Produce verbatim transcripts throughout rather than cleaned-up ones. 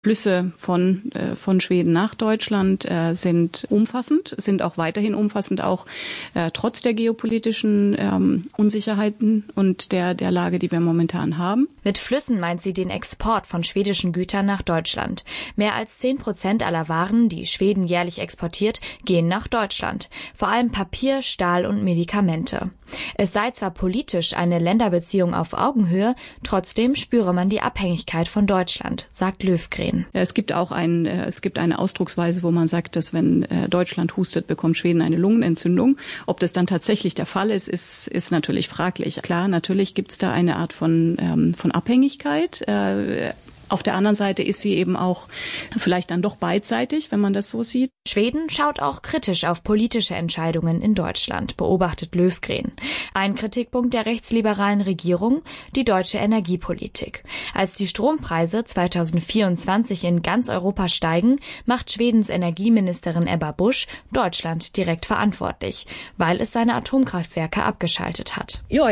Flüsse von, äh, von Schweden nach Deutschland äh, sind umfassend, sind auch weiterhin umfassend, auch äh, trotz der geopolitischen ähm, Unsicherheiten und der, der Lage, die wir momentan haben. Mit Flüssen meint sie den Export von schwedischen Gütern nach Deutschland. Mehr als zehn Prozent aller Waren, die Schweden jährlich exportiert, gehen nach Deutschland. Vor allem Papier, Stahl und Medikamente. Es sei zwar politisch eine Länderbeziehung auf Augenhöhe, trotzdem spüre man die Abhängigkeit von Deutschland, sagt Löfgren. Es gibt auch ein, es gibt eine Ausdrucksweise, wo man sagt, dass wenn Deutschland hustet, bekommt Schweden eine Lungenentzündung. Ob das dann tatsächlich der Fall ist, ist, ist natürlich fraglich. Klar, natürlich gibt es da eine Art von, von Abhängigkeit. Auf der anderen Seite ist sie eben auch vielleicht dann doch beidseitig, wenn man das so sieht. Schweden schaut auch kritisch auf politische Entscheidungen in Deutschland, beobachtet Löfgren. Ein Kritikpunkt der rechtsliberalen Regierung, die deutsche Energiepolitik. Als die Strompreise zweitausendvierundzwanzig in ganz Europa steigen, macht Schwedens Energieministerin Ebba Busch Deutschland direkt verantwortlich, weil es seine Atomkraftwerke abgeschaltet hat. Ich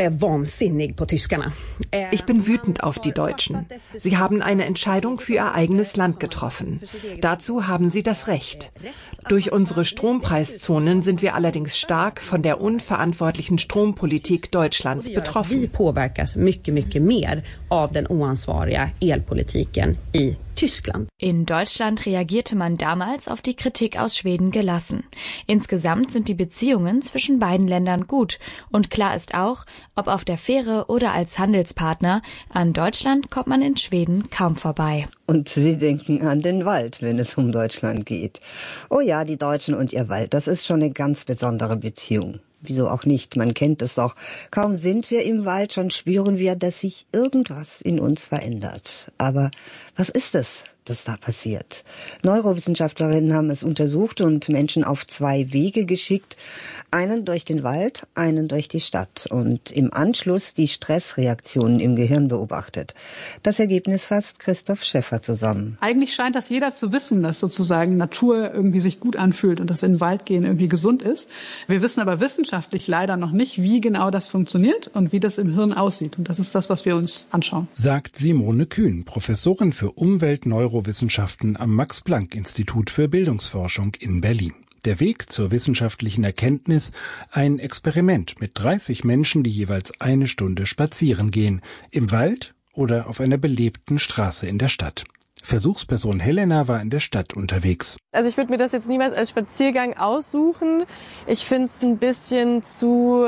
bin wütend auf die Deutschen. Sie haben eine Entscheidung für ihr eigenes Land getroffen. Dazu haben sie das Recht. Durch unsere Strompreiszonen sind wir allerdings stark von der unverantwortlichen Strompolitik Deutschlands betroffen. Vi påverkas mycket, mycket mer av den oansvariga elpolitiken i Tyskland. In Deutschland reagierte man damals auf die Kritik aus Schweden gelassen. Insgesamt sind die Beziehungen zwischen beiden Ländern gut. Und klar ist auch, ob auf der Fähre oder als Handelspartner, an Deutschland kommt man in Schweden kaum vorbei. Und Sie denken an den Wald, wenn es um Deutschland geht. Oh ja, die Deutschen und ihr Wald, das ist schon eine ganz besondere Beziehung. Wieso auch nicht? Man kennt es doch. Kaum sind wir im Wald, schon spüren wir, dass sich irgendwas in uns verändert. Aber was ist es, das da passiert? Neurowissenschaftlerinnen haben es untersucht und Menschen auf zwei Wege geschickt. Einen durch den Wald, einen durch die Stadt. Und im Anschluss die Stressreaktionen im Gehirn beobachtet. Das Ergebnis fasst Christoph Schäffer zusammen. Eigentlich scheint das jeder zu wissen, dass sozusagen Natur irgendwie sich gut anfühlt und dass in den Wald gehen irgendwie gesund ist. Wir wissen aber wissenschaftlich leider noch nicht, wie genau das funktioniert und wie das im Hirn aussieht. Und das ist das, was wir uns anschauen. Sagt Simone Kühn, Professorin für Umwelt-Neurowissenschaften am Max-Planck-Institut für Bildungsforschung in Berlin. Der Weg zur wissenschaftlichen Erkenntnis, ein Experiment mit dreißig Menschen, die jeweils eine Stunde spazieren gehen, im Wald oder auf einer belebten Straße in der Stadt. Versuchsperson Helena war in der Stadt unterwegs. Also ich würde mir das jetzt niemals als Spaziergang aussuchen. Ich finde es ein bisschen zu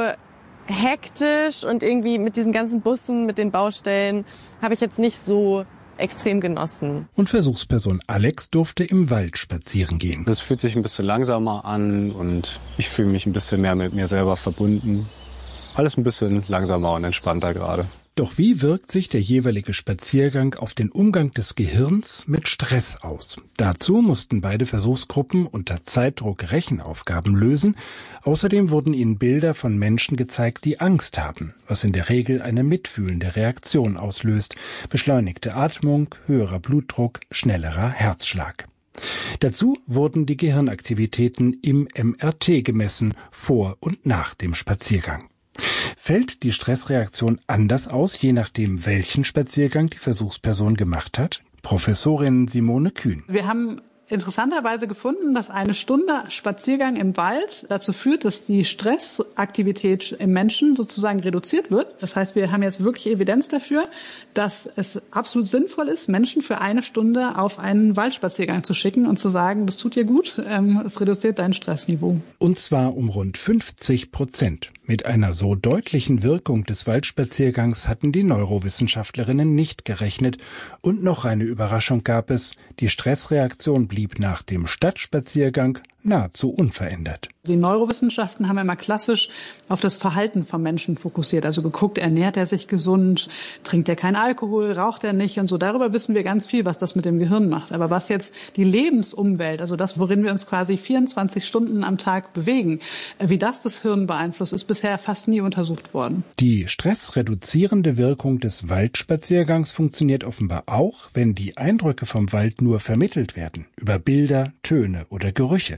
hektisch und irgendwie mit diesen ganzen Bussen, mit den Baustellen, habe ich jetzt nicht so extrem genossen. Und Versuchsperson Alex durfte im Wald spazieren gehen. Es fühlt sich ein bisschen langsamer an und ich fühle mich ein bisschen mehr mit mir selber verbunden. Alles ein bisschen langsamer und entspannter gerade. Doch wie wirkt sich der jeweilige Spaziergang auf den Umgang des Gehirns mit Stress aus? Dazu mussten beide Versuchsgruppen unter Zeitdruck Rechenaufgaben lösen. Außerdem wurden ihnen Bilder von Menschen gezeigt, die Angst haben, was in der Regel eine mitfühlende Reaktion auslöst. Beschleunigte Atmung, höherer Blutdruck, schnellerer Herzschlag. Dazu wurden die Gehirnaktivitäten im M R T gemessen, vor und nach dem Spaziergang. Fällt die Stressreaktion anders aus, je nachdem, welchen Spaziergang die Versuchsperson gemacht hat? Professorin Simone Kühn. Wir haben interessanterweise gefunden, dass eine Stunde Spaziergang im Wald dazu führt, dass die Stressaktivität im Menschen sozusagen reduziert wird. Das heißt, wir haben jetzt wirklich Evidenz dafür, dass es absolut sinnvoll ist, Menschen für eine Stunde auf einen Waldspaziergang zu schicken und zu sagen, das tut dir gut, ähm, es reduziert dein Stressniveau. Und zwar um rund fünfzig Prozent. Mit einer so deutlichen Wirkung des Waldspaziergangs hatten die Neurowissenschaftlerinnen nicht gerechnet. Und noch eine Überraschung gab es. Die Stressreaktion blieb nach dem Stadtspaziergang nahezu unverändert. Die Neurowissenschaften haben immer klassisch auf das Verhalten von Menschen fokussiert. Also geguckt, ernährt er sich gesund, trinkt er keinen Alkohol, raucht er nicht und so. Darüber wissen wir ganz viel, was das mit dem Gehirn macht. Aber was jetzt die Lebensumwelt, also das, worin wir uns quasi vierundzwanzig Stunden am Tag bewegen, wie das das Hirn beeinflusst, ist bisher fast nie untersucht worden. Die stressreduzierende Wirkung des Waldspaziergangs funktioniert offenbar auch, wenn die Eindrücke vom Wald nur vermittelt werden, über Bilder, Töne oder Gerüche.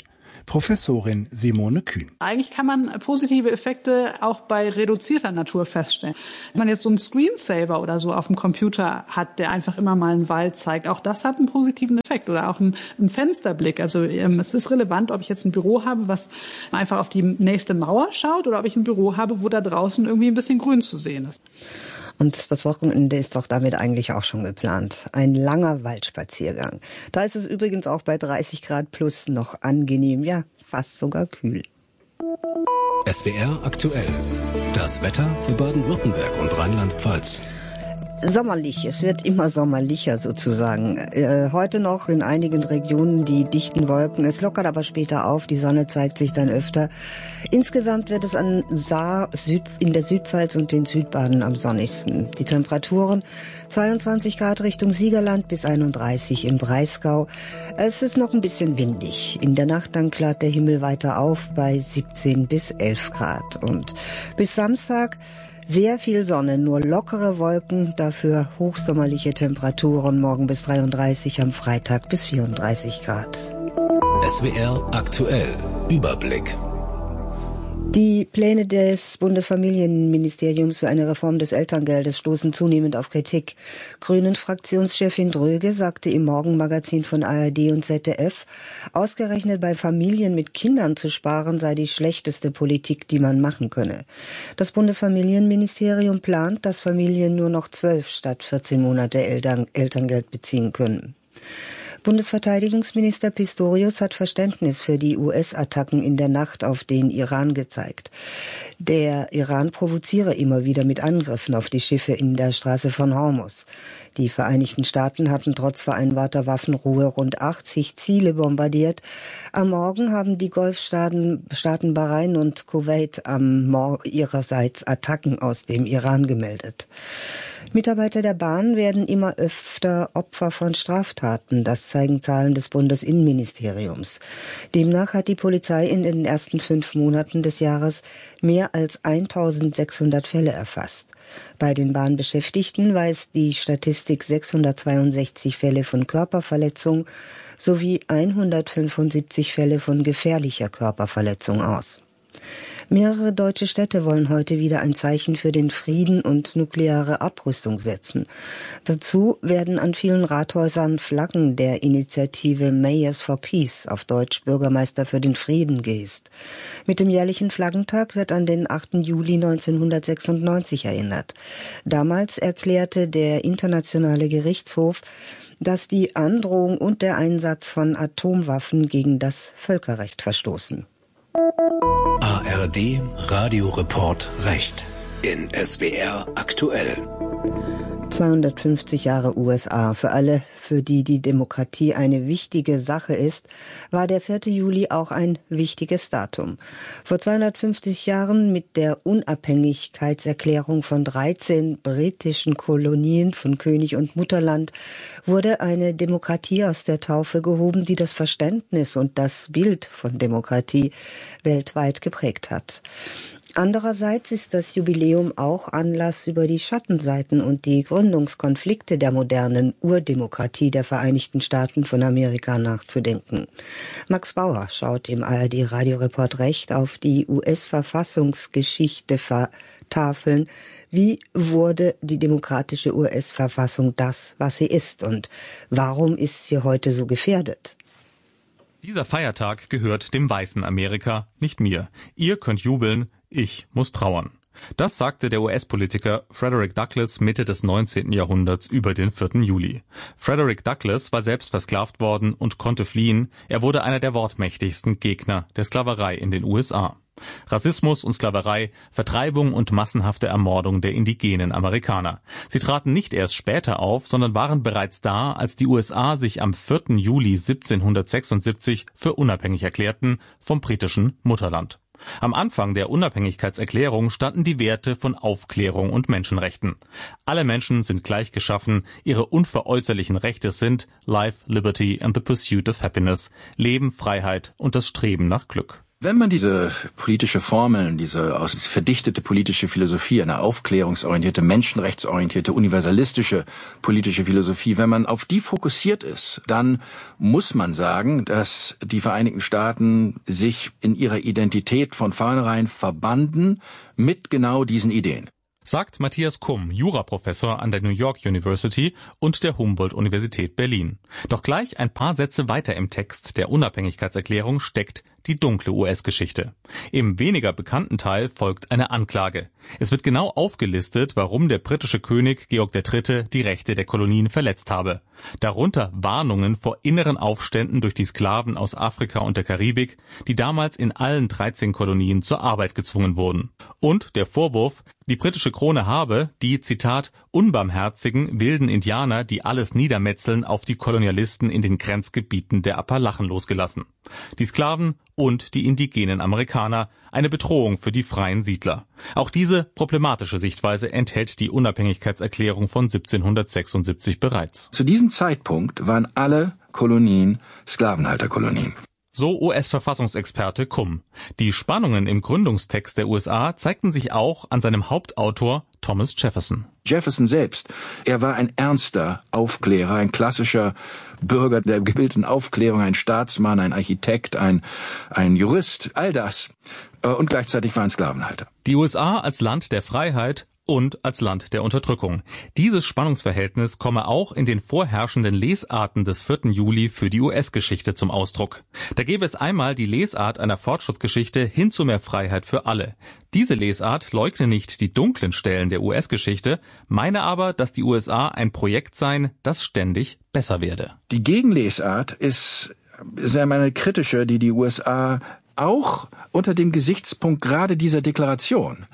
Professorin Simone Kühn. Eigentlich kann man positive Effekte auch bei reduzierter Natur feststellen. Wenn man jetzt so einen Screensaver oder so auf dem Computer hat, der einfach immer mal einen Wald zeigt, auch das hat einen positiven Effekt. Oder auch einen, einen Fensterblick. Also ähm, es ist relevant, ob ich jetzt ein Büro habe, was einfach auf die nächste Mauer schaut, oder ob ich ein Büro habe, wo da draußen irgendwie ein bisschen Grün zu sehen ist. Und das Wochenende ist doch damit eigentlich auch schon geplant. Ein langer Waldspaziergang. Da ist es übrigens auch bei dreißig Grad plus noch angenehm, ja, fast sogar kühl. S W R aktuell. Das Wetter für Baden-Württemberg und Rheinland-Pfalz. Sommerlich, es wird immer sommerlicher sozusagen. Äh, heute noch in einigen Regionen die dichten Wolken. Es lockert aber später auf, die Sonne zeigt sich dann öfter. Insgesamt wird es an Saar, Süd, in der Südpfalz und den Südbaden am sonnigsten. Die Temperaturen zweiundzwanzig Grad Richtung Siegerland bis einunddreißig im Breisgau. Es ist noch ein bisschen windig. In der Nacht dann klart der Himmel weiter auf bei siebzehn bis elf Grad. Und bis Samstag sehr viel Sonne, nur lockere Wolken, dafür hochsommerliche Temperaturen, morgen bis dreiunddreißig, am Freitag bis vierunddreißig Grad. S W R aktuell. Überblick. Die Pläne des Bundesfamilienministeriums für eine Reform des Elterngeldes stoßen zunehmend auf Kritik. Grünen-Fraktionschefin Dröge sagte im Morgenmagazin von A R D und Z D F, ausgerechnet bei Familien mit Kindern zu sparen sei die schlechteste Politik, die man machen könne. Das Bundesfamilienministerium plant, dass Familien nur noch zwölf statt vierzehn Monate Eltern- Elterngeld beziehen können. Bundesverteidigungsminister Pistorius hat Verständnis für die U S-Attacken in der Nacht auf den Iran gezeigt. Der Iran provoziere immer wieder mit Angriffen auf die Schiffe in der Straße von Hormuz. Die Vereinigten Staaten hatten trotz vereinbarter Waffenruhe rund achtzig Ziele bombardiert. Am Morgen haben die Golfstaaten Staaten Bahrain und Kuwait am Morgen ihrerseits Attacken aus dem Iran gemeldet. Mitarbeiter der Bahn werden immer öfter Opfer von Straftaten. Das zeigen Zahlen des Bundesinnenministeriums. Demnach hat die Polizei in den ersten fünf Monaten des Jahres mehr als eintausendsechshundert Fälle erfasst. Bei den Bahnbeschäftigten weist die Statistik sechshundertzweiundsechzig Fälle von Körperverletzung sowie hundertfünfundsiebzig Fälle von gefährlicher Körperverletzung aus. Mehrere deutsche Städte wollen heute wieder ein Zeichen für den Frieden und nukleare Abrüstung setzen. Dazu werden an vielen Rathäusern Flaggen der Initiative Mayors for Peace, auf Deutsch Bürgermeister für den Frieden, gehisst. Mit dem jährlichen Flaggentag wird an den achten Juli neunzehnhundertsechsundneunzig erinnert. Damals erklärte der Internationale Gerichtshof, dass die Androhung und der Einsatz von Atomwaffen gegen das Völkerrecht verstoßen. A R D Radioreport Recht in S W R aktuell. zweihundertfünfzig Jahre U S A. Für alle, für die die Demokratie eine wichtige Sache ist, war der vierte Juli auch ein wichtiges Datum. Vor zweihundertfünfzig Jahren mit der Unabhängigkeitserklärung von dreizehn britischen Kolonien von König und Mutterland wurde eine Demokratie aus der Taufe gehoben, die das Verständnis und das Bild von Demokratie weltweit geprägt hat. Andererseits ist das Jubiläum auch Anlass, über die Schattenseiten und die Gründungskonflikte der modernen Urdemokratie der Vereinigten Staaten von Amerika nachzudenken. Max Bauer schaut im A R D Radioreport Recht auf die U S-Verfassungsgeschichte tafeln. Wie wurde die demokratische U S-Verfassung das, was sie ist, und warum ist sie heute so gefährdet? Dieser Feiertag gehört dem weißen Amerika, nicht mir. Ihr könnt jubeln, ich muss trauern. Das sagte der U S-Politiker Frederick Douglass Mitte des neunzehnten Jahrhunderts über den vierten Juli. Frederick Douglass war selbst versklavt worden und konnte fliehen. Er wurde einer der wortmächtigsten Gegner der Sklaverei in den U S A. Rassismus und Sklaverei, Vertreibung und massenhafte Ermordung der indigenen Amerikaner. Sie traten nicht erst später auf, sondern waren bereits da, als die U S A sich am vierten Juli siebzehnhundertsechsundsiebzig für unabhängig erklärten vom britischen Mutterland. Am Anfang der Unabhängigkeitserklärung standen die Werte von Aufklärung und Menschenrechten. Alle Menschen sind gleich geschaffen, ihre unveräußerlichen Rechte sind Life, Liberty and the Pursuit of Happiness, Leben, Freiheit und das Streben nach Glück. Wenn man diese politische Formeln, diese aus verdichtete politische Philosophie, eine aufklärungsorientierte, menschenrechtsorientierte, universalistische politische Philosophie, wenn man auf die fokussiert ist, dann muss man sagen, dass die Vereinigten Staaten sich in ihrer Identität von vornherein verbanden mit genau diesen Ideen. Sagt Matthias Kumm, Juraprofessor an der New York University und der Humboldt-Universität Berlin. Doch gleich ein paar Sätze weiter im Text der Unabhängigkeitserklärung steckt die dunkle U S-Geschichte. Im weniger bekannten Teil folgt eine Anklage. Es wird genau aufgelistet, warum der britische König Georg der Dritte die Rechte der Kolonien verletzt habe. Darunter Warnungen vor inneren Aufständen durch die Sklaven aus Afrika und der Karibik, die damals in allen dreizehn Kolonien zur Arbeit gezwungen wurden. Und der Vorwurf, die britische Krone habe die, Zitat, unbarmherzigen, wilden Indianer, die alles niedermetzeln, auf die Kolonialisten in den Grenzgebieten der Appalachen losgelassen. Die Sklaven und die indigenen Amerikaner, eine Bedrohung für die freien Siedler. Auch diese problematische Sichtweise enthält die Unabhängigkeitserklärung von siebzehnhundertsechsundsiebzig bereits. Zu diesem Zeitpunkt waren alle Kolonien Sklavenhalterkolonien. So U S-Verfassungsexperte Kumm. Die Spannungen im Gründungstext der U S A zeigten sich auch an seinem Hauptautor Thomas Jefferson. Jefferson selbst, er war ein ernster Aufklärer, ein klassischer Bürger der gebildeten Aufklärung, ein Staatsmann, ein Architekt, ein, ein Jurist, all das. Und gleichzeitig war ein Sklavenhalter. Die U S A als Land der Freiheit und als Land der Unterdrückung. Dieses Spannungsverhältnis komme auch in den vorherrschenden Lesarten des vierten Juli für die U S-Geschichte zum Ausdruck. Da gäbe es einmal die Lesart einer Fortschrittsgeschichte hin zu mehr Freiheit für alle. Diese Lesart leugne nicht die dunklen Stellen der U S-Geschichte, meine aber, dass die U S A ein Projekt seien, das ständig besser werde. Die Gegenlesart ist sehr eine kritische, die die U S A auch unter dem Gesichtspunkt gerade dieser Deklaration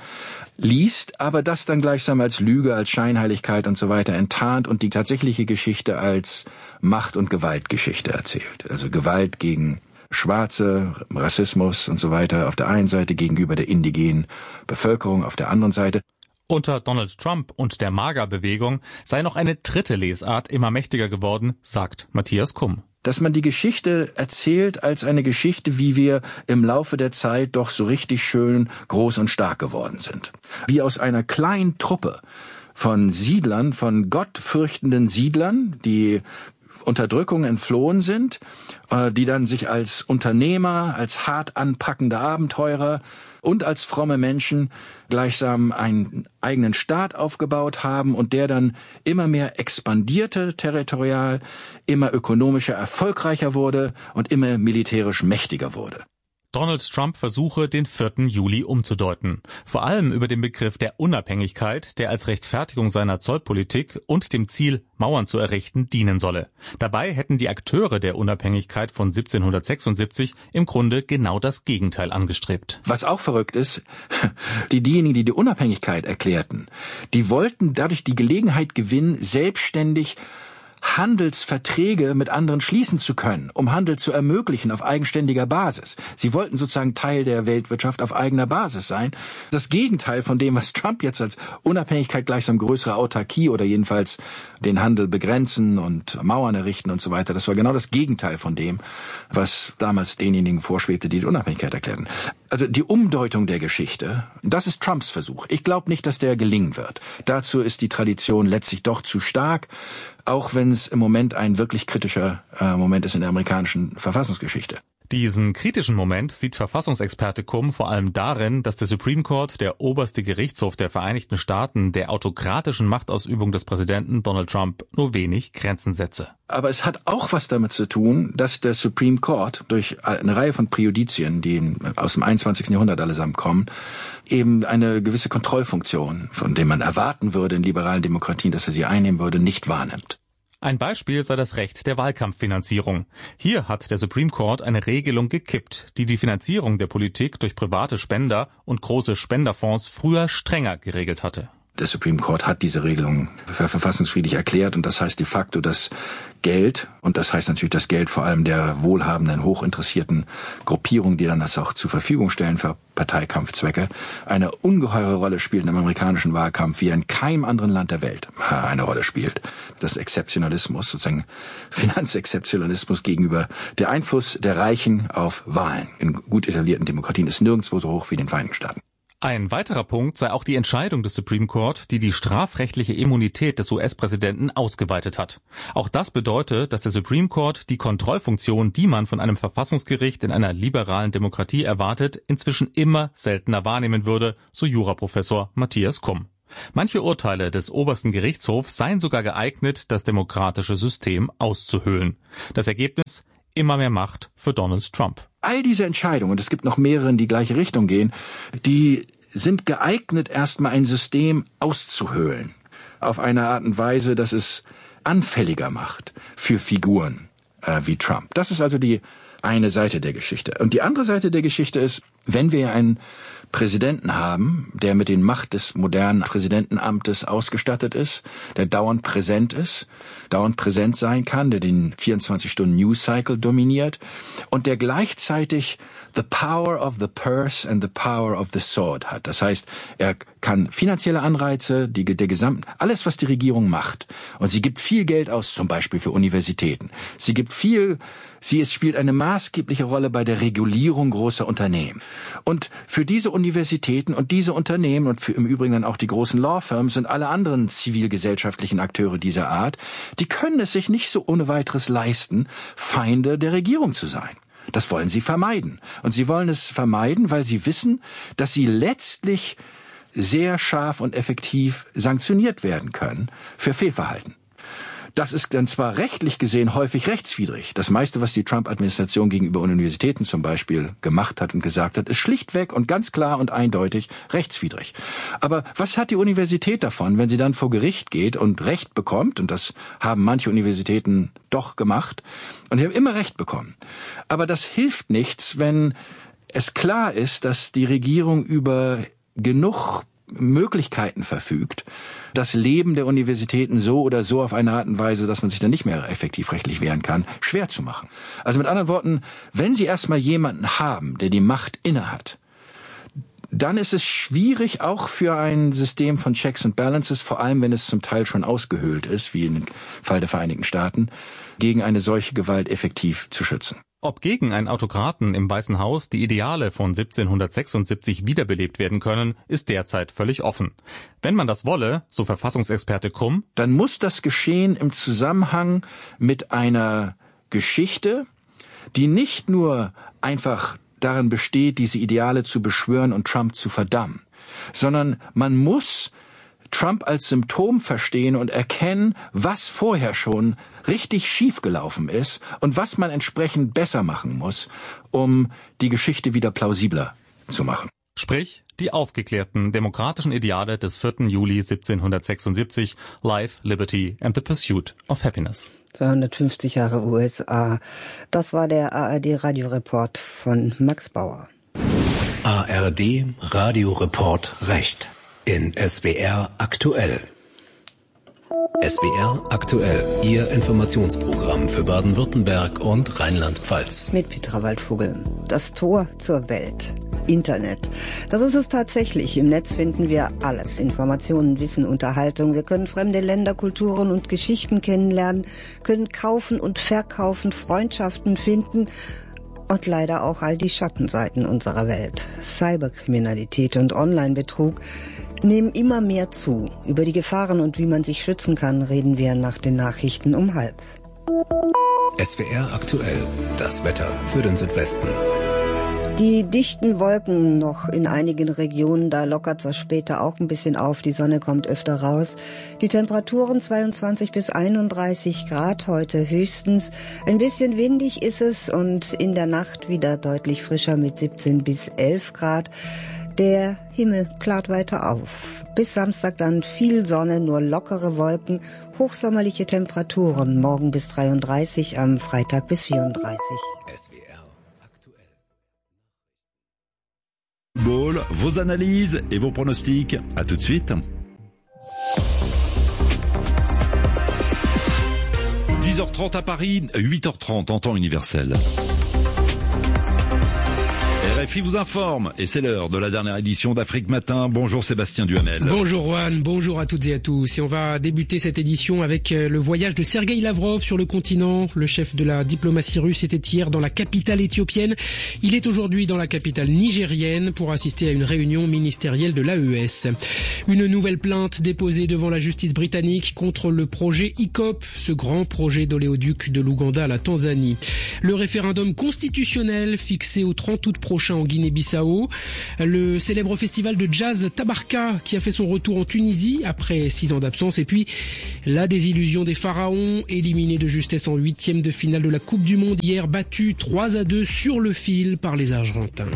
liest, aber das dann gleichsam als Lüge, als Scheinheiligkeit und so weiter enttarnt und die tatsächliche Geschichte als Macht- und Gewaltgeschichte erzählt. Also Gewalt gegen Schwarze, Rassismus und so weiter auf der einen Seite gegenüber der indigenen Bevölkerung auf der anderen Seite. Unter Donald Trump und der MAGA-Bewegung sei noch eine dritte Lesart immer mächtiger geworden, sagt Matthias Kumm. Dass man die Geschichte erzählt als eine Geschichte, wie wir im Laufe der Zeit doch so richtig schön groß und stark geworden sind. Wie aus einer kleinen Truppe von Siedlern, von gottfürchtenden Siedlern, die Unterdrückung entflohen sind, die dann sich als Unternehmer, als hart anpackende Abenteurer und als fromme Menschen gleichsam einen eigenen Staat aufgebaut haben und der dann immer mehr expandierte territorial, immer ökonomischer erfolgreicher wurde und immer militärisch mächtiger wurde. Donald Trump versuche, den vierten Juli umzudeuten. Vor allem über den Begriff der Unabhängigkeit, der als Rechtfertigung seiner Zollpolitik und dem Ziel, Mauern zu errichten, dienen solle. Dabei hätten die Akteure der Unabhängigkeit von siebzehnhundertsechsundsiebzig im Grunde genau das Gegenteil angestrebt. Was auch verrückt ist, die diejenigen, die die Unabhängigkeit erklärten, die wollten dadurch die Gelegenheit gewinnen, selbstständig Handelsverträge mit anderen schließen zu können, um Handel zu ermöglichen auf eigenständiger Basis. Sie wollten sozusagen Teil der Weltwirtschaft auf eigener Basis sein. Das Gegenteil von dem, was Trump jetzt als Unabhängigkeit gleichsam größere Autarkie oder jedenfalls den Handel begrenzen und Mauern errichten und so weiter, das war genau das Gegenteil von dem, was damals denjenigen vorschwebte, die die Unabhängigkeit erklärten. Also die Umdeutung der Geschichte, das ist Trumps Versuch. Ich glaube nicht, dass der gelingen wird. Dazu ist die Tradition letztlich doch zu stark, auch wenn es im Moment ein wirklich kritischer äh, Moment ist in der amerikanischen Verfassungsgeschichte. Diesen kritischen Moment sieht Verfassungsexperte Kumm vor allem darin, dass der Supreme Court, der oberste Gerichtshof der Vereinigten Staaten, der autokratischen Machtausübung des Präsidenten Donald Trump nur wenig Grenzen setze. Aber es hat auch was damit zu tun, dass der Supreme Court durch eine Reihe von Präjudizien, die aus dem einundzwanzigsten Jahrhundert allesamt kommen, eben eine gewisse Kontrollfunktion, von der man erwarten würde in liberalen Demokratien, dass er sie einnehmen würde, nicht wahrnimmt. Ein Beispiel sei das Recht der Wahlkampffinanzierung. Hier hat der Supreme Court eine Regelung gekippt, die die Finanzierung der Politik durch private Spender und große Spenderfonds früher strenger geregelt hatte. Der Supreme Court hat diese Regelung für verfassungswidrig erklärt und das heißt de facto, dass Geld, und das heißt natürlich das Geld vor allem der wohlhabenden, hochinteressierten Gruppierungen, die dann das auch zur Verfügung stellen für Parteikampfzwecke, eine ungeheure Rolle spielt im amerikanischen Wahlkampf, wie in keinem anderen Land der Welt eine Rolle spielt. Das Exzeptionalismus, sozusagen Finanzexzeptionalismus gegenüber der Einfluss der Reichen auf Wahlen in gut etablierten Demokratien ist nirgendwo so hoch wie in den Vereinigten Staaten. Ein weiterer Punkt sei auch die Entscheidung des Supreme Court, die die strafrechtliche Immunität des U S-Präsidenten ausgeweitet hat. Auch das bedeutet, dass der Supreme Court die Kontrollfunktion, die man von einem Verfassungsgericht in einer liberalen Demokratie erwartet, inzwischen immer seltener wahrnehmen würde, so Juraprofessor Matthias Kumm. Manche Urteile des obersten Gerichtshofs seien sogar geeignet, das demokratische System auszuhöhlen. Das Ergebnis: immer mehr Macht für Donald Trump. All diese Entscheidungen, und es gibt noch mehrere, in die gleiche Richtung gehen, die sind geeignet, erstmal ein System auszuhöhlen. Auf eine Art und Weise, dass es anfälliger macht für Figuren äh, wie Trump. Das ist also die eine Seite der Geschichte. Und die andere Seite der Geschichte ist, wenn wir einen Präsidenten haben, der mit den Macht des modernen Präsidentenamtes ausgestattet ist, der dauernd präsent ist, dauernd präsent sein kann, der den vierundzwanzig Stunden News Cycle dominiert und der gleichzeitig the power of the purse and the power of the sword hat. Das heißt, er kann finanzielle Anreize, die, der gesamten, alles, was die Regierung macht. Und sie gibt viel Geld aus, zum Beispiel für Universitäten. Sie gibt viel, sie es spielt eine maßgebliche Rolle bei der Regulierung großer Unternehmen. Und für diese Universitäten und diese Unternehmen und für im Übrigen dann auch die großen Law-Firms und alle anderen zivilgesellschaftlichen Akteure dieser Art, die können es sich nicht so ohne weiteres leisten, Feinde der Regierung zu sein. Das wollen sie vermeiden. Und sie wollen es vermeiden, weil sie wissen, dass sie letztlich sehr scharf und effektiv sanktioniert werden können für Fehlverhalten. Das ist dann zwar rechtlich gesehen häufig rechtswidrig. Das meiste, was die Trump-Administration gegenüber Universitäten zum Beispiel gemacht hat und gesagt hat, ist schlichtweg und ganz klar und eindeutig rechtswidrig. Aber was hat die Universität davon, wenn sie dann vor Gericht geht und Recht bekommt? Und das haben manche Universitäten doch gemacht. Und sie haben immer Recht bekommen. Aber das hilft nichts, wenn es klar ist, dass die Regierung über genug Möglichkeiten verfügt, das Leben der Universitäten so oder so auf eine Art und Weise, dass man sich dann nicht mehr effektiv rechtlich wehren kann, schwer zu machen. Also mit anderen Worten, wenn Sie erstmal jemanden haben, der die Macht innehat, dann ist es schwierig auch für ein System von Checks and Balances, vor allem wenn es zum Teil schon ausgehöhlt ist, wie im Fall der Vereinigten Staaten, gegen eine solche Gewalt effektiv zu schützen. Ob gegen einen Autokraten im Weißen Haus die Ideale von siebzehnhundertsechsundsiebzig wiederbelebt werden können, ist derzeit völlig offen. Wenn man das wolle, so Verfassungsexperte Kumm, dann muss das geschehen im Zusammenhang mit einer Geschichte, die nicht nur einfach darin besteht, diese Ideale zu beschwören und Trump zu verdammen, sondern man muss Trump als Symptom verstehen und erkennen, was vorher schon richtig schiefgelaufen ist und was man entsprechend besser machen muss, um die Geschichte wieder plausibler zu machen. Sprich, die aufgeklärten demokratischen Ideale des vierten Juli siebzehnhundertsechsundsiebzig, Life, Liberty and the Pursuit of Happiness. zweihundertfünfzig Jahre U S A. Das war der A R D-Radioreport von Max Bauer. A R D Radioreport Recht in S W R aktuell. S W R aktuell, Ihr Informationsprogramm für Baden-Württemberg und Rheinland-Pfalz. Mit Petra Waldvogel. Das Tor zur Welt. Internet. Das ist es tatsächlich. Im Netz finden wir alles. Informationen, Wissen, Unterhaltung. Wir können fremde Länder, Kulturen und Geschichten kennenlernen, können kaufen und verkaufen, Freundschaften finden und leider auch all die Schattenseiten unserer Welt. Cyberkriminalität und Online-Betrug nehmen immer mehr zu. Über die Gefahren und wie man sich schützen kann, reden wir nach den Nachrichten um halb. S W R aktuell, das Wetter für den Südwesten. Die dichten Wolken noch in einigen Regionen, da lockert es später auch ein bisschen auf. Die Sonne kommt öfter raus. Die Temperaturen zweiundzwanzig bis einunddreißig Grad heute höchstens. Ein bisschen windig ist es und in der Nacht wieder deutlich frischer mit siebzehn bis elf Grad. Der Himmel klart weiter auf. Bis Samstag dann viel Sonne, nur lockere Wolken, hochsommerliche Temperaturen. Morgen bis dreiunddreißig, am Freitag bis vierunddreißig. S W R aktuell. Ball, vos analyses et vos pronostics. À tout de suite. six heures trente à Paris, huit heures trente en temps universel. R F I vous informe, et c'est l'heure de la dernière édition d'Afrique Matin. Bonjour Sébastien Duhamel. Bonjour Juan, bonjour à toutes et à tous. Et on va débuter cette édition avec le voyage de Sergueï Lavrov sur le continent. Le chef de la diplomatie russe était hier dans la capitale éthiopienne. Il est aujourd'hui dans la capitale nigérienne pour assister à une réunion ministérielle de l'A E S. Une nouvelle plainte déposée devant la justice britannique contre le projet I C O P, ce grand projet d'oléoduc de l'Ouganda à la Tanzanie. Le référendum constitutionnel fixé au trente août prochain en Guinée-Bissau, le célèbre festival de jazz Tabarka qui a fait son retour en Tunisie après six ans d'absence, et puis la désillusion des Pharaons, éliminés de justesse en huitième de finale de la Coupe du Monde hier, battus trois à deux sur le fil par les Argentins.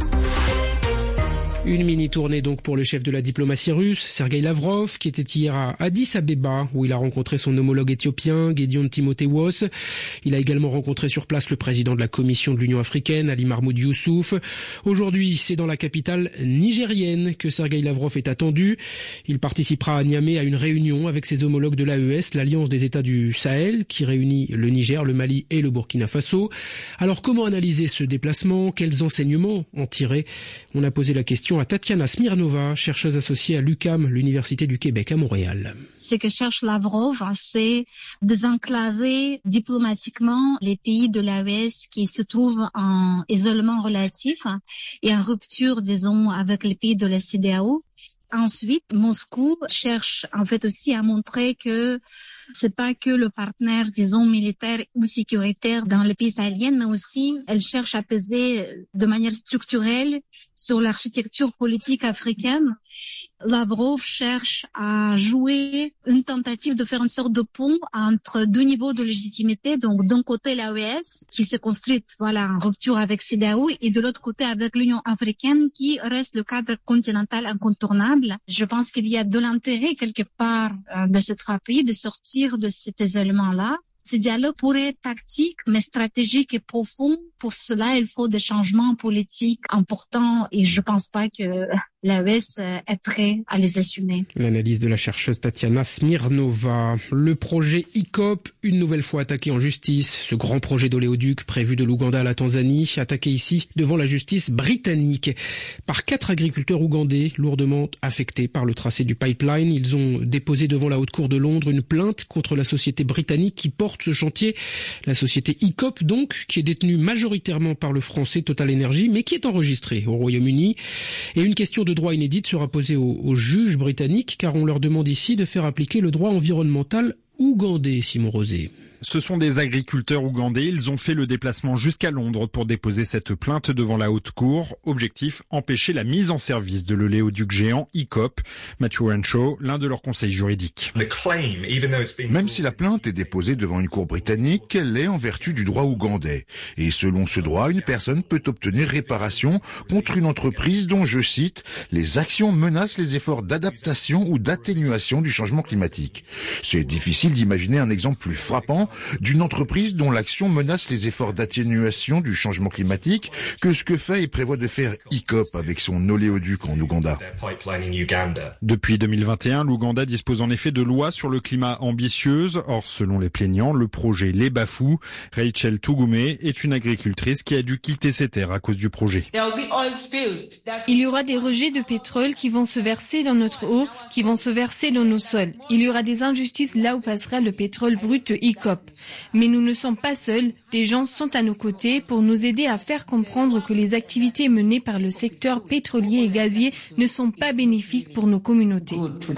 Une mini-tournée donc pour le chef de la diplomatie russe, Sergueï Lavrov, qui était hier à Addis Abeba, où il a rencontré son homologue éthiopien, Gédéon Timotheos. Il a également rencontré sur place le président de la Commission de l'Union africaine, Ali Mahmoud Youssouf. Aujourd'hui, c'est dans la capitale nigérienne que Sergueï Lavrov est attendu. Il participera à Niamey à une réunion avec ses homologues de l'A E S, l'Alliance des États du Sahel, qui réunit le Niger, le Mali et le Burkina Faso. Alors, comment analyser ce déplacement? Quels enseignements en tirer? On a posé la question à Tatiana Smirnova, chercheuse associée à l'U Q A M, l'Université du Québec à Montréal. Ce que cherche Lavrov, c'est désenclaver diplomatiquement les pays de l'A E S qui se trouvent en isolement relatif et en rupture, disons, avec les pays de la C E D E A O. Ensuite, Moscou cherche en fait aussi à montrer que c'est pas que le partenaire, disons, militaire ou sécuritaire dans les pays sahéliens, mais aussi elle cherche à peser de manière structurelle sur l'architecture politique africaine. Lavrov cherche à jouer une tentative de faire une sorte de pont entre deux niveaux de légitimité. Donc, d'un côté, l'A E S, qui s'est construite, voilà, en rupture avec C E D E A O, et de l'autre côté, avec l'Union africaine, qui reste le cadre continental incontournable. Je pense qu'il y a de l'intérêt, quelque part, de ces trois pays de sortir de cet isolement-là. Ce dialogue pourrait être tactique, mais stratégique et profond. Pour cela, il faut des changements politiques importants et je pense pas que l'A E S est prêt à les assumer. L'analyse de la chercheuse Tatiana Smirnova. Le projet I C O P, une nouvelle fois attaqué en justice. Ce grand projet d'oléoduc prévu de l'Ouganda à la Tanzanie, attaqué ici devant la justice britannique par quatre agriculteurs ougandais lourdement affectés par le tracé du pipeline. Ils ont déposé devant la Haute Cour de Londres une plainte contre la société britannique qui porte ce chantier. La société I C O P, donc, qui est détenue majoritairement par le français Total Energy, mais qui est enregistrée au Royaume-Uni. Et une question de droit inédite sera posée aux, aux juges britanniques, car on leur demande ici de faire appliquer le droit environnemental ougandais, Simon Rosé. Ce sont des agriculteurs ougandais. Ils ont fait le déplacement jusqu'à Londres pour déposer cette plainte devant la Haute Cour. Objectif, empêcher la mise en service de l'oléoduc géant I C O P. Matthew Renshaw, l'un de leurs conseils juridiques. Même si la plainte est déposée devant une cour britannique, elle est en vertu du droit ougandais. Et selon ce droit, une personne peut obtenir réparation contre une entreprise dont, je cite, les actions menacent les efforts d'adaptation ou d'atténuation du changement climatique. C'est difficile d'imaginer un exemple plus frappant d'une entreprise dont l'action menace les efforts d'atténuation du changement climatique que ce que fait et prévoit de faire I C O P avec son oléoduc en Ouganda. Depuis deux mille vingt et un, l'Ouganda dispose en effet de lois sur le climat ambitieuses. Or, selon les plaignants, le projet les bafoue. Rachel Tougoumé est une agricultrice qui a dû quitter ses terres à cause du projet. Il y aura des rejets de pétrole qui vont se verser dans notre eau, qui vont se verser dans nos sols. Il y aura des injustices là où passera le pétrole brut I C O P. Mais nous ne sommes pas seuls, des gens sont à nos côtés pour nous aider à faire comprendre que les activités menées par le secteur pétrolier et gazier ne sont pas bénéfiques pour nos communautés.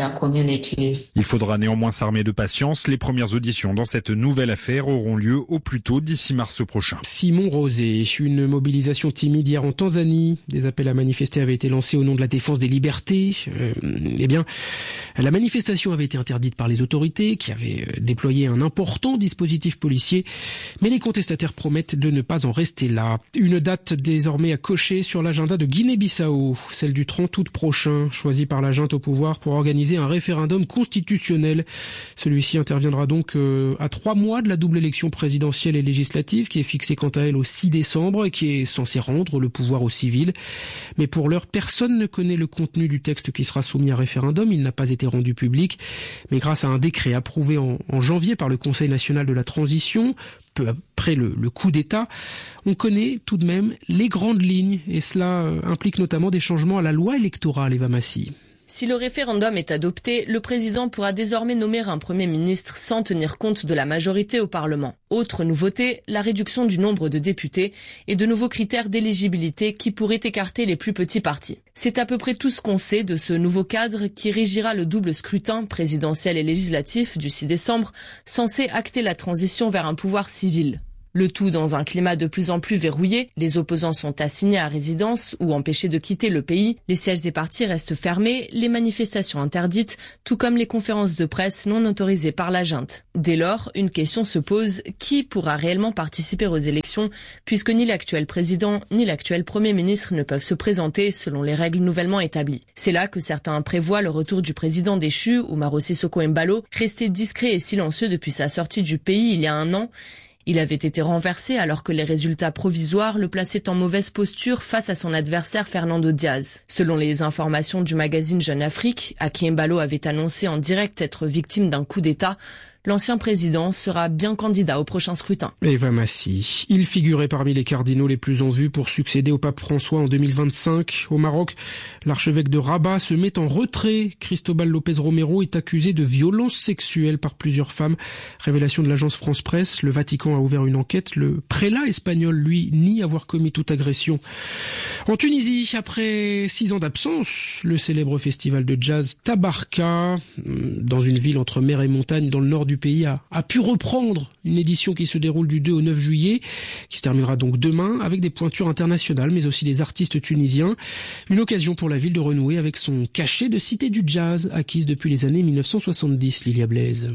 Il faudra néanmoins s'armer de patience. Les premières auditions dans cette nouvelle affaire auront lieu au plus tôt d'ici mars prochain. Simon Rosé, une mobilisation timide hier en Tanzanie. Des appels à manifester avaient été lancés au nom de la défense des libertés. Euh, eh bien, la manifestation avait été interdite par les autorités qui avaient déployé un important dispositif policier, mais les contestataires promettent de ne pas en rester là. Une date désormais à cocher sur l'agenda de Guinée-Bissau, celle du trente août prochain, choisie par la junte au pouvoir pour organiser un référendum constitutionnel. Celui-ci interviendra donc euh, à trois mois de la double élection présidentielle et législative qui est fixée quant à elle au six décembre et qui est censée rendre le pouvoir aux civils. Mais pour l'heure, personne ne connaît le contenu du texte qui sera soumis à référendum. Il n'a pas été rendu public, mais grâce à un décret approuvé en, en janvier par le Conseil national national de la transition, peu après le, le coup d'État. On connaît tout de même les grandes lignes et cela implique notamment des changements à la loi électorale, Eva Massy. Si le référendum est adopté, le président pourra désormais nommer un Premier ministre sans tenir compte de la majorité au Parlement. Autre nouveauté, la réduction du nombre de députés et de nouveaux critères d'éligibilité qui pourraient écarter les plus petits partis. C'est à peu près tout ce qu'on sait de ce nouveau cadre qui régira le double scrutin présidentiel et législatif du six décembre, censé acter la transition vers un pouvoir civil. Le tout dans un climat de plus en plus verrouillé, les opposants sont assignés à résidence ou empêchés de quitter le pays, les sièges des partis restent fermés, les manifestations interdites, tout comme les conférences de presse non autorisées par la junte. Dès lors, une question se pose, qui pourra réellement participer aux élections, puisque ni l'actuel président ni l'actuel Premier ministre ne peuvent se présenter selon les règles nouvellement établies. C'est là que certains prévoient le retour du président déchu, Umaro Sissoko Embalo, resté discret et silencieux depuis sa sortie du pays il y a un an. Il avait été renversé alors que les résultats provisoires le plaçaient en mauvaise posture face à son adversaire Fernando Diaz. Selon les informations du magazine Jeune Afrique, à qui Embalo avait annoncé en direct être victime d'un coup d'État, l'ancien président sera bien candidat au prochain scrutin. Eva Massy, il figurait parmi les cardinaux les plus en vue pour succéder au pape François en deux mille vingt-cinq. Au Maroc, l'archevêque de Rabat se met en retrait. Cristobal Lopez Romero est accusé de violences sexuelles par plusieurs femmes. Révélation de l'agence France Presse, le Vatican a ouvert une enquête. Le prélat espagnol, lui, nie avoir commis toute agression. En Tunisie, après six ans d'absence, le célèbre festival de jazz Tabarka, dans une ville entre mer et montagne dans le nord du du pays a, a pu reprendre une édition qui se déroule du deux au neuf juillet, qui se terminera donc demain, avec des pointures internationales, mais aussi des artistes tunisiens. Une occasion pour la ville de renouer avec son cachet de cité du jazz, acquise depuis les années mille neuf cent soixante-dix, Lilia Blaise.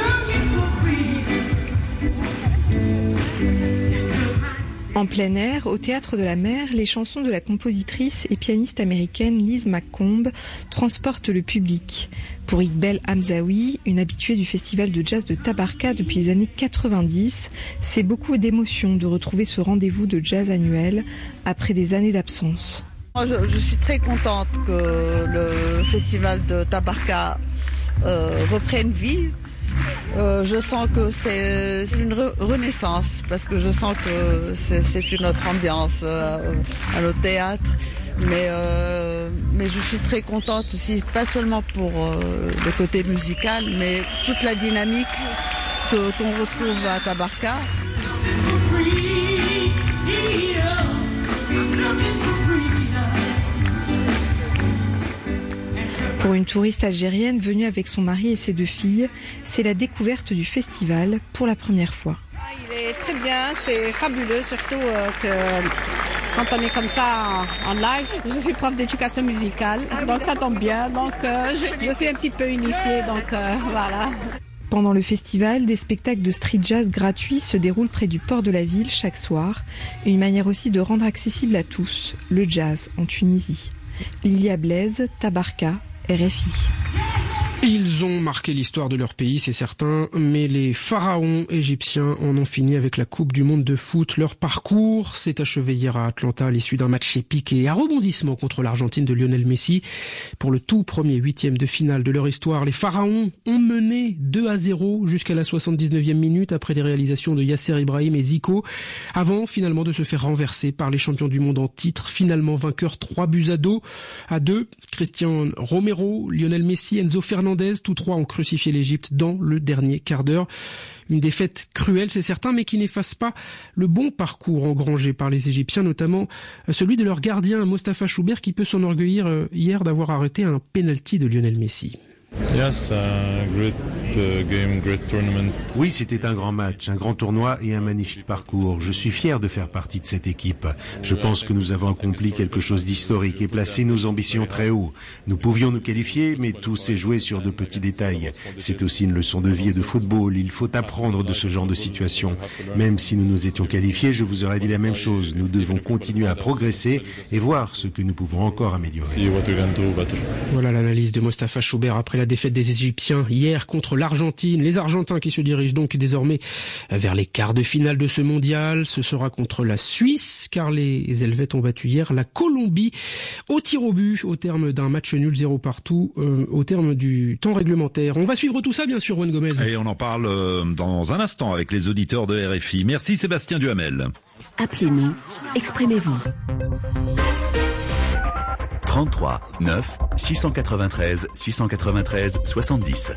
En plein air, au Théâtre de la Mer, les chansons de la compositrice et pianiste américaine Liz McComb transportent le public. Pour Iqbal Hamzaoui, une habituée du festival de jazz de Tabarka depuis les années quatre-vingt-dix, c'est beaucoup d'émotion de retrouver ce rendez-vous de jazz annuel après des années d'absence. Je, je suis très contente que le festival de Tabarka euh, reprenne vie. Euh, je sens que c'est, c'est une re- renaissance parce que je sens que c'est, c'est une autre ambiance euh, à nos théâtres, mais, euh, mais je suis très contente aussi, pas seulement pour euh, le côté musical, mais toute la dynamique que, qu'on retrouve à Tabarka. Pour une touriste algérienne venue avec son mari et ses deux filles, c'est la découverte du festival pour la première fois. Il est très bien, c'est fabuleux, surtout euh, que quand on est comme ça en, en live. Je suis prof d'éducation musicale, donc ça tombe bien. Donc euh, je, je suis un petit peu initiée, donc euh, voilà. Pendant le festival, des spectacles de street jazz gratuits se déroulent près du port de la ville chaque soir. Une manière aussi de rendre accessible à tous le jazz en Tunisie. Lilia Blaise, Tabarka, R F I. Ils ont marqué l'histoire de leur pays, c'est certain, mais les pharaons égyptiens en ont fini avec la Coupe du monde de foot. Leur parcours s'est achevé hier à Atlanta à l'issue d'un match épique et à rebondissement contre l'Argentine de Lionel Messi. Pour le tout premier huitième de finale de leur histoire, les pharaons ont mené deux à zéro jusqu'à la soixante-dix-neuvième minute après les réalisations de Yasser Ibrahim et Zico, avant finalement de se faire renverser par les champions du monde en titre, finalement vainqueurs trois buts à deux. À deux, Cristiano Romero, Lionel Messi, Enzo Fernandez, tous trois ont crucifié l'Égypte dans le dernier quart d'heure. Une défaite cruelle, c'est certain, mais qui n'efface pas le bon parcours engrangé par les Égyptiens, notamment celui de leur gardien Mostafa Choubert, qui peut s'enorgueillir hier d'avoir arrêté un penalty de Lionel Messi. Yes, uh, great uh, game, great tournament. Oui, c'était un grand match, un grand tournoi et un magnifique parcours. Je suis fier de faire partie de cette équipe. Je pense que nous avons accompli quelque chose d'historique et placé nos ambitions très haut. Nous pouvions nous qualifier, mais tout s'est joué sur de petits détails. C'est aussi une leçon de vie et de football. Il faut apprendre de ce genre de situation. Même si nous nous étions qualifiés, je vous aurais dit la même chose. Nous devons continuer à progresser et voir ce que nous pouvons encore améliorer. Voilà l'analyse de Mostafa Choubert après la défaite des Égyptiens hier contre l'Argentine. Les Argentins qui se dirigent donc désormais vers les quarts de finale de ce mondial. Ce sera contre la Suisse, car les Helvètes ont battu hier la Colombie au tir au but, au terme d'un match nul zéro partout, euh, au terme du temps réglementaire. On va suivre tout ça, bien sûr, Juan Gomez. Et on en parle euh, dans un instant avec les auditeurs de R F I. Merci Sébastien Duhamel. Appelez-nous, exprimez-vous. trente-trois neuf six cent quatre-vingt-treize six cent quatre-vingt-treize soixante-dix.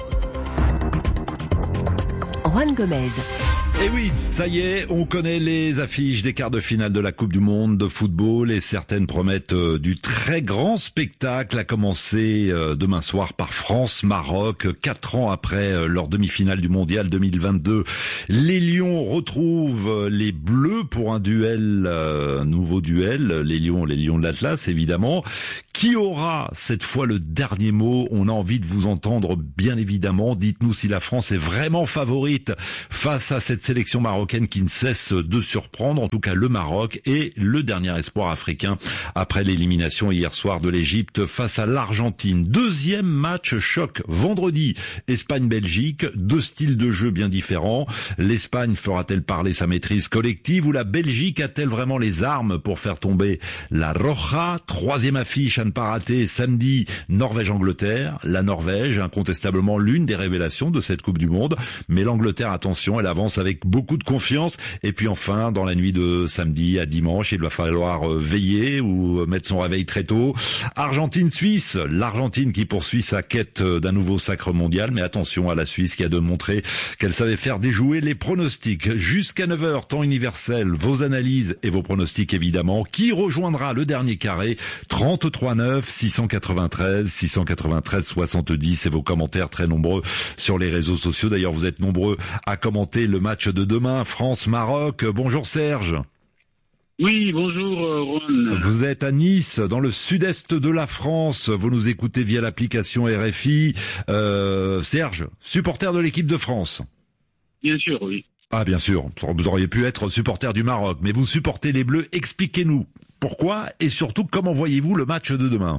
Juan Gomez. Et oui, ça y est, on connaît les affiches des quarts de finale de la Coupe du Monde de football et certaines promettent euh, du très grand spectacle, à commencer euh, demain soir par France-Maroc, quatre ans après euh, leur demi-finale du Mondial deux mille vingt-deux. Les Lions retrouvent les Bleus pour un duel, euh, un nouveau duel, les Lions, les Lions de l'Atlas évidemment. Qui aura cette fois le dernier mot? On a envie de vous entendre, bien évidemment. Dites-nous si la France est vraiment favorite face à cette sélection marocaine qui ne cesse de surprendre. En tout cas, le Maroc est le dernier espoir africain après l'élimination hier soir de l'Égypte face à l'Argentine. Deuxième match choc vendredi. Espagne-Belgique, deux styles de jeu bien différents. L'Espagne fera-t-elle parler sa maîtrise collective ou la Belgique a-t-elle vraiment les armes pour faire tomber la Roja? Troisième affiche à ne pas rater samedi, Norvège-Angleterre. La Norvège, incontestablement l'une des révélations de cette Coupe du Monde. Mais l'Angleterre, attention, elle avance avec beaucoup de confiance. Et puis enfin, dans la nuit de samedi à dimanche, il va falloir veiller ou mettre son réveil très tôt. Argentine-Suisse, l'Argentine qui poursuit sa quête d'un nouveau sacre mondial. Mais attention à la Suisse qui a démontré qu'elle savait faire déjouer les pronostics. Jusqu'à neuf heures, temps universel, vos analyses et vos pronostics évidemment. Qui rejoindra le dernier carré? trente-trois neuf six cent quatre-vingt-treize six cent quatre-vingt-treize soixante-dix et vos commentaires très nombreux sur les réseaux sociaux. D'ailleurs, vous êtes nombreux à commenter le match de demain, France-Maroc. Bonjour Serge. Oui, bonjour Ron. Vous êtes à Nice, dans le sud-est de la France. Vous nous écoutez via l'application R F I. Euh, Serge, supporter de l'équipe de France. Bien sûr, oui. Ah bien sûr, vous auriez pu être supporter du Maroc, mais vous supportez les Bleus. Expliquez-nous pourquoi et surtout comment voyez-vous le match de demain?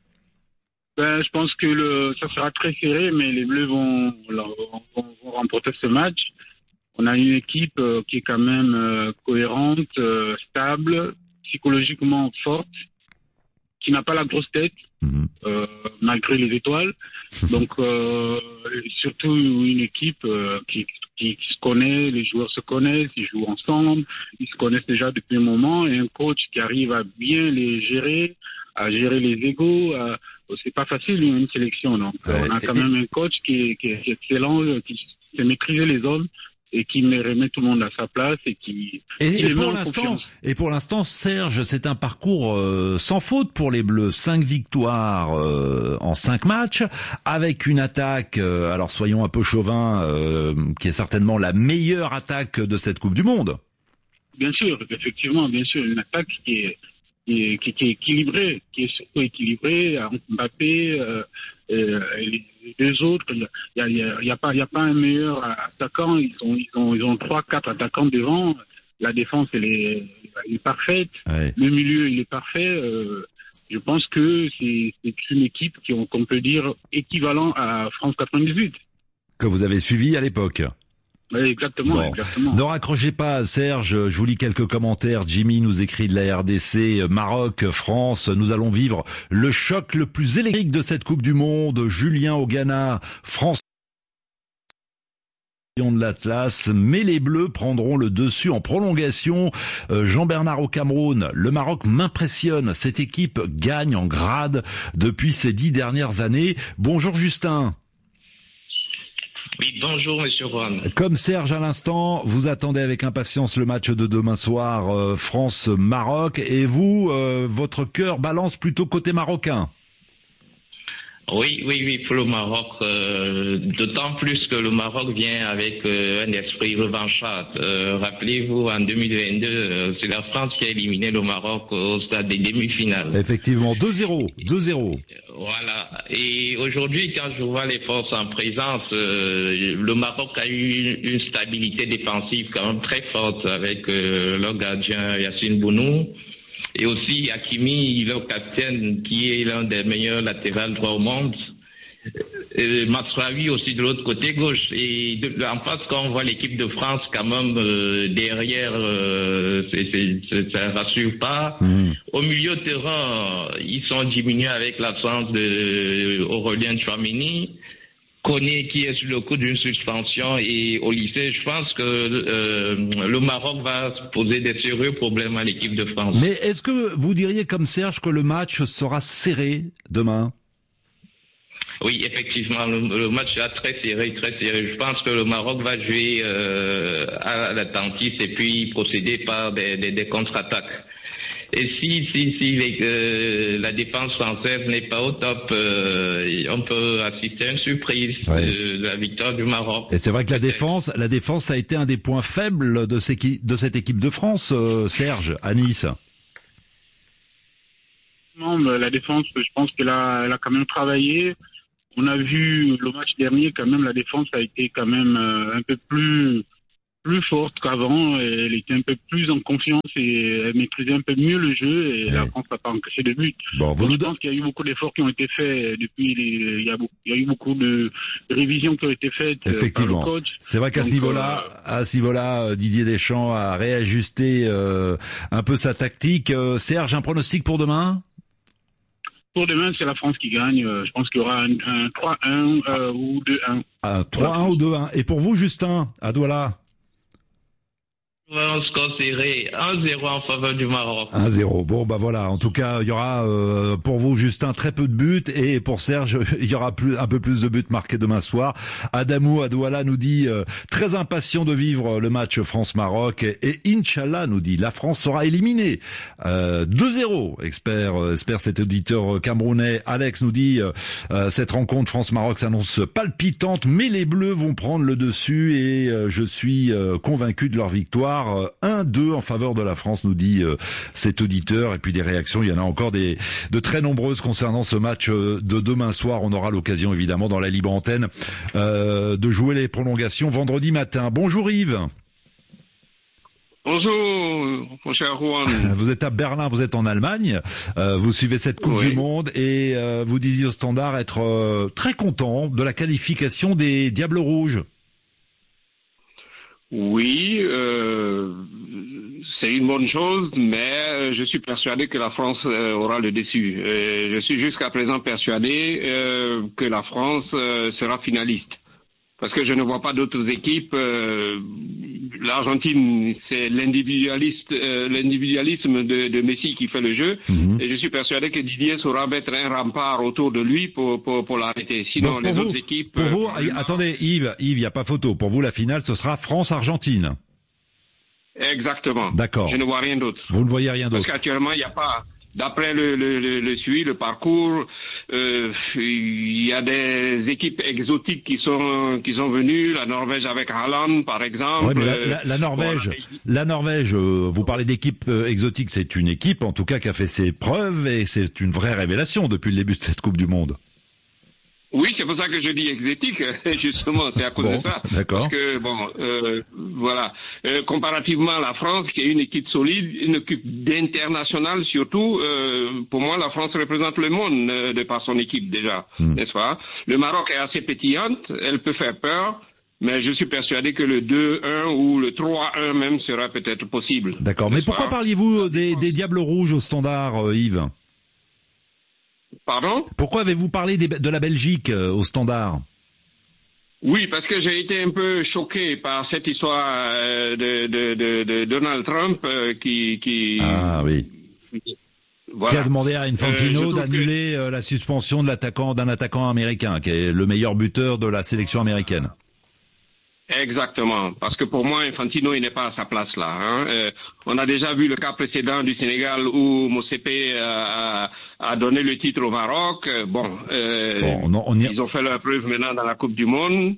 Ben, je pense que le, ça sera très serré, mais les Bleus vont, vont, vont remporter ce match. On a une équipe euh, qui est quand même euh, cohérente, euh, stable, psychologiquement forte, qui n'a pas la grosse tête, mmh. euh, malgré les étoiles. Donc, euh, surtout une équipe euh, qui, qui, qui se connaît, les joueurs se connaissent, ils jouent ensemble, ils se connaissent déjà depuis un moment, et un coach qui arrive à bien les gérer, à gérer les égos. À, c'est pas facile une sélection, donc ouais, on a quand et, même un coach qui est, qui est excellent, qui sait maîtriser les hommes et qui remet tout le monde à sa place et qui et, qui et pour l'instant et pour l'instant Serge, c'est un parcours euh, sans faute pour les Bleus. Cinq victoires euh, en cinq matchs, avec une attaque euh, alors soyons un peu chauvins, euh, qui est certainement la meilleure attaque de cette Coupe du Monde. Bien sûr, effectivement, bien sûr, une attaque qui est qui est, qui, qui est équilibrée, qui est surtout équilibrée. Mbappé, euh, euh, les deux autres, il y a, y a, y a pas, il y a pas un meilleur attaquant. Ils ont, ils ont, ils ont trois, quatre attaquants devant. La défense, elle est, elle est parfaite. Ouais. Le milieu, il est parfait. Euh, je pense que c'est, c'est une équipe qui, qu'on peut dire équivalent à France quatre-vingt-dix-huit. Que vous avez suivi à l'époque. Oui, exactement, bon. exactement. Ne raccrochez pas, Serge. Je vous lis quelques commentaires. Jimmy nous écrit de la R D C. Maroc, France, nous allons vivre le choc le plus électrique de cette Coupe du Monde. Julien au Ghana, France de l'Atlas, mais les Bleus prendront le dessus en prolongation. Euh, Jean-Bernard au Cameroun, le Maroc m'impressionne. Cette équipe gagne en grade depuis ces dix dernières années. Bonjour Justin. Oui, bonjour Monsieur Rohan. Comme Serge à l'instant, vous attendez avec impatience le match de demain soir, euh, France-Maroc, et vous, euh, votre cœur balance plutôt côté marocain. Oui, oui, oui, pour le Maroc, euh, d'autant plus que le Maroc vient avec euh, un esprit revanchard. Euh, rappelez-vous, en deux mille vingt-deux, euh, c'est la France qui a éliminé le Maroc au stade des demi-finales. Effectivement, deux zéro, deux zéro. Voilà. Et aujourd'hui, quand je vois les forces en présence, euh, le Maroc a eu une stabilité défensive quand même très forte avec euh, leur gardien Yassine Bounou. Et aussi Hakimi, le capitaine, qui est l'un des meilleurs latérales droits au monde. et Mazraoui aussi de l'autre côté gauche. Et de, en face, quand on voit l'équipe de France quand même euh, derrière, euh, c'est, c'est, c'est, ça rassure pas. Mmh. Au milieu de terrain, ils sont diminués avec l'absence de Aurélien Tchouaméni. Koné qui est sur le coup d'une suspension et au lycée, je pense que euh, le Maroc va poser des sérieux problèmes à l'équipe de France. Mais est-ce que vous diriez comme Serge que le match sera serré demain ? Oui, effectivement, le, le match sera très serré, très serré. Je pense que le Maroc va jouer euh, à l'attentiste et puis procéder par des, des, des contre-attaques. Et si si si les, euh, la défense française n'est pas au top, euh, on peut assister à une surprise ouais. de, de la victoire du Maroc. Et c'est vrai que la défense, la défense a été un des points faibles de, ces, de cette équipe de France, euh, Serge, à Nice. Non, mais la défense, je pense qu'elle a, elle a quand même travaillé. On a vu le match dernier, quand même, la défense a été quand même euh, un peu plus plus forte qu'avant, elle était un peu plus en confiance et elle maîtrisait un peu mieux le jeu et oui. La France n'a pas encaissé de but. Bon, Donc, je pense qu'il y a eu beaucoup d'efforts qui ont été faits depuis les, il y a, beaucoup, il y a eu beaucoup de révisions qui ont été faites. Effectivement. Par le coach. C'est vrai qu'à ce niveau-là, euh, à ce niveau-là, Didier Deschamps a réajusté euh, un peu sa tactique. Euh, Serge, un pronostic pour demain ? Pour demain, c'est la France qui gagne. Je pense qu'il y aura un, un trois un euh, ou deux un. Un trois un ou deux un. Et pour vous, Justin, à Douala ? Un score serré, un zéro en faveur du Maroc. un zéro. Bon, bah voilà. En tout cas, il y aura euh, pour vous, Justin, très peu de buts et pour Serge, il y aura plus, un peu plus de buts marqués demain soir. Adamou à Douala nous dit euh, très impatient de vivre le match France-Maroc et, et Inch'Allah nous dit la France sera éliminée. Euh, deux zéro. Espère, euh, espère cet auditeur camerounais. Alex nous dit euh, cette rencontre France-Maroc s'annonce palpitante, mais les Bleus vont prendre le dessus et euh, je suis euh, convaincu de leur victoire. un deux en faveur de la France, nous dit euh, cet auditeur. Et puis des réactions, il y en a encore des de très nombreuses concernant ce match euh, de demain soir. On aura l'occasion évidemment dans la libre antenne euh, de jouer les prolongations vendredi matin. Bonjour Yves. Bonjour, mon cher Juan. Vous êtes à Berlin, vous êtes en Allemagne, euh, vous suivez cette Coupe oui. du Monde et euh, vous disiez au Standard être euh, très content de la qualification des Diables Rouges. Oui, euh, c'est une bonne chose, mais je suis persuadé que la France euh, aura le dessus. Euh, je suis jusqu'à présent persuadé euh, que la France euh, sera finaliste. Parce que je ne vois pas d'autres équipes. Euh, L'Argentine, c'est l'individualiste, euh, l'individualisme de, de Messi qui fait le jeu. Mm-hmm. Et je suis persuadé que Didier saura mettre un rempart autour de lui pour pour, pour l'arrêter. Sinon, les vous, autres équipes. Pour euh, vous, euh, attendez, Yves, Yves, il n'y a pas photo. Pour vous, la finale, ce sera France-Argentine. Exactement. D'accord. Je ne vois rien d'autre. Vous ne voyez rien d'autre. Parce qu'actuellement, il n'y a pas. D'après le, le, le, le suivi, le parcours, euh, il y a des équipes exotiques qui sont qui sont venues. La Norvège avec Haaland, par exemple. Ouais, mais la, la, la Norvège, bon, la Norvège. Euh, vous parlez d'équipe euh, exotique, c'est une équipe, en tout cas, qui a fait ses preuves et c'est une vraie révélation depuis le début de cette Coupe du Monde. Oui, c'est pour ça que je dis exotique, justement, c'est à cause bon, de ça. D'accord. Parce que, bon, euh, voilà, euh, comparativement à la France, qui est une équipe solide, une équipe d'international surtout, euh, pour moi, la France représente le monde euh, de par son équipe déjà, hmm. n'est-ce pas? Le Maroc est assez pétillante, elle peut faire peur, mais je suis persuadé que le deux un ou le trois un même sera peut-être possible. D'accord, mais pourquoi parliez-vous des, des Diables Rouges au Standard, euh, Yves? Pardon? Pourquoi avez-vous parlé des, de la Belgique euh, au Standard? Oui, parce que j'ai été un peu choqué par cette histoire euh, de, de, de, de Donald Trump euh, qui, qui... Ah oui. Voilà. Qui a demandé à Infantino euh, d'annuler que... la suspension de l'attaquant, d'un attaquant américain, qui est le meilleur buteur de la sélection américaine. Exactement, parce que pour moi, Infantino, il n'est pas à sa place là. Hein. Euh, on a déjà vu le cas précédent du Sénégal où Motsepe a, a donné le titre au Maroc. Bon, euh, bon on, on y... ils ont fait leur preuve maintenant dans la Coupe du Monde.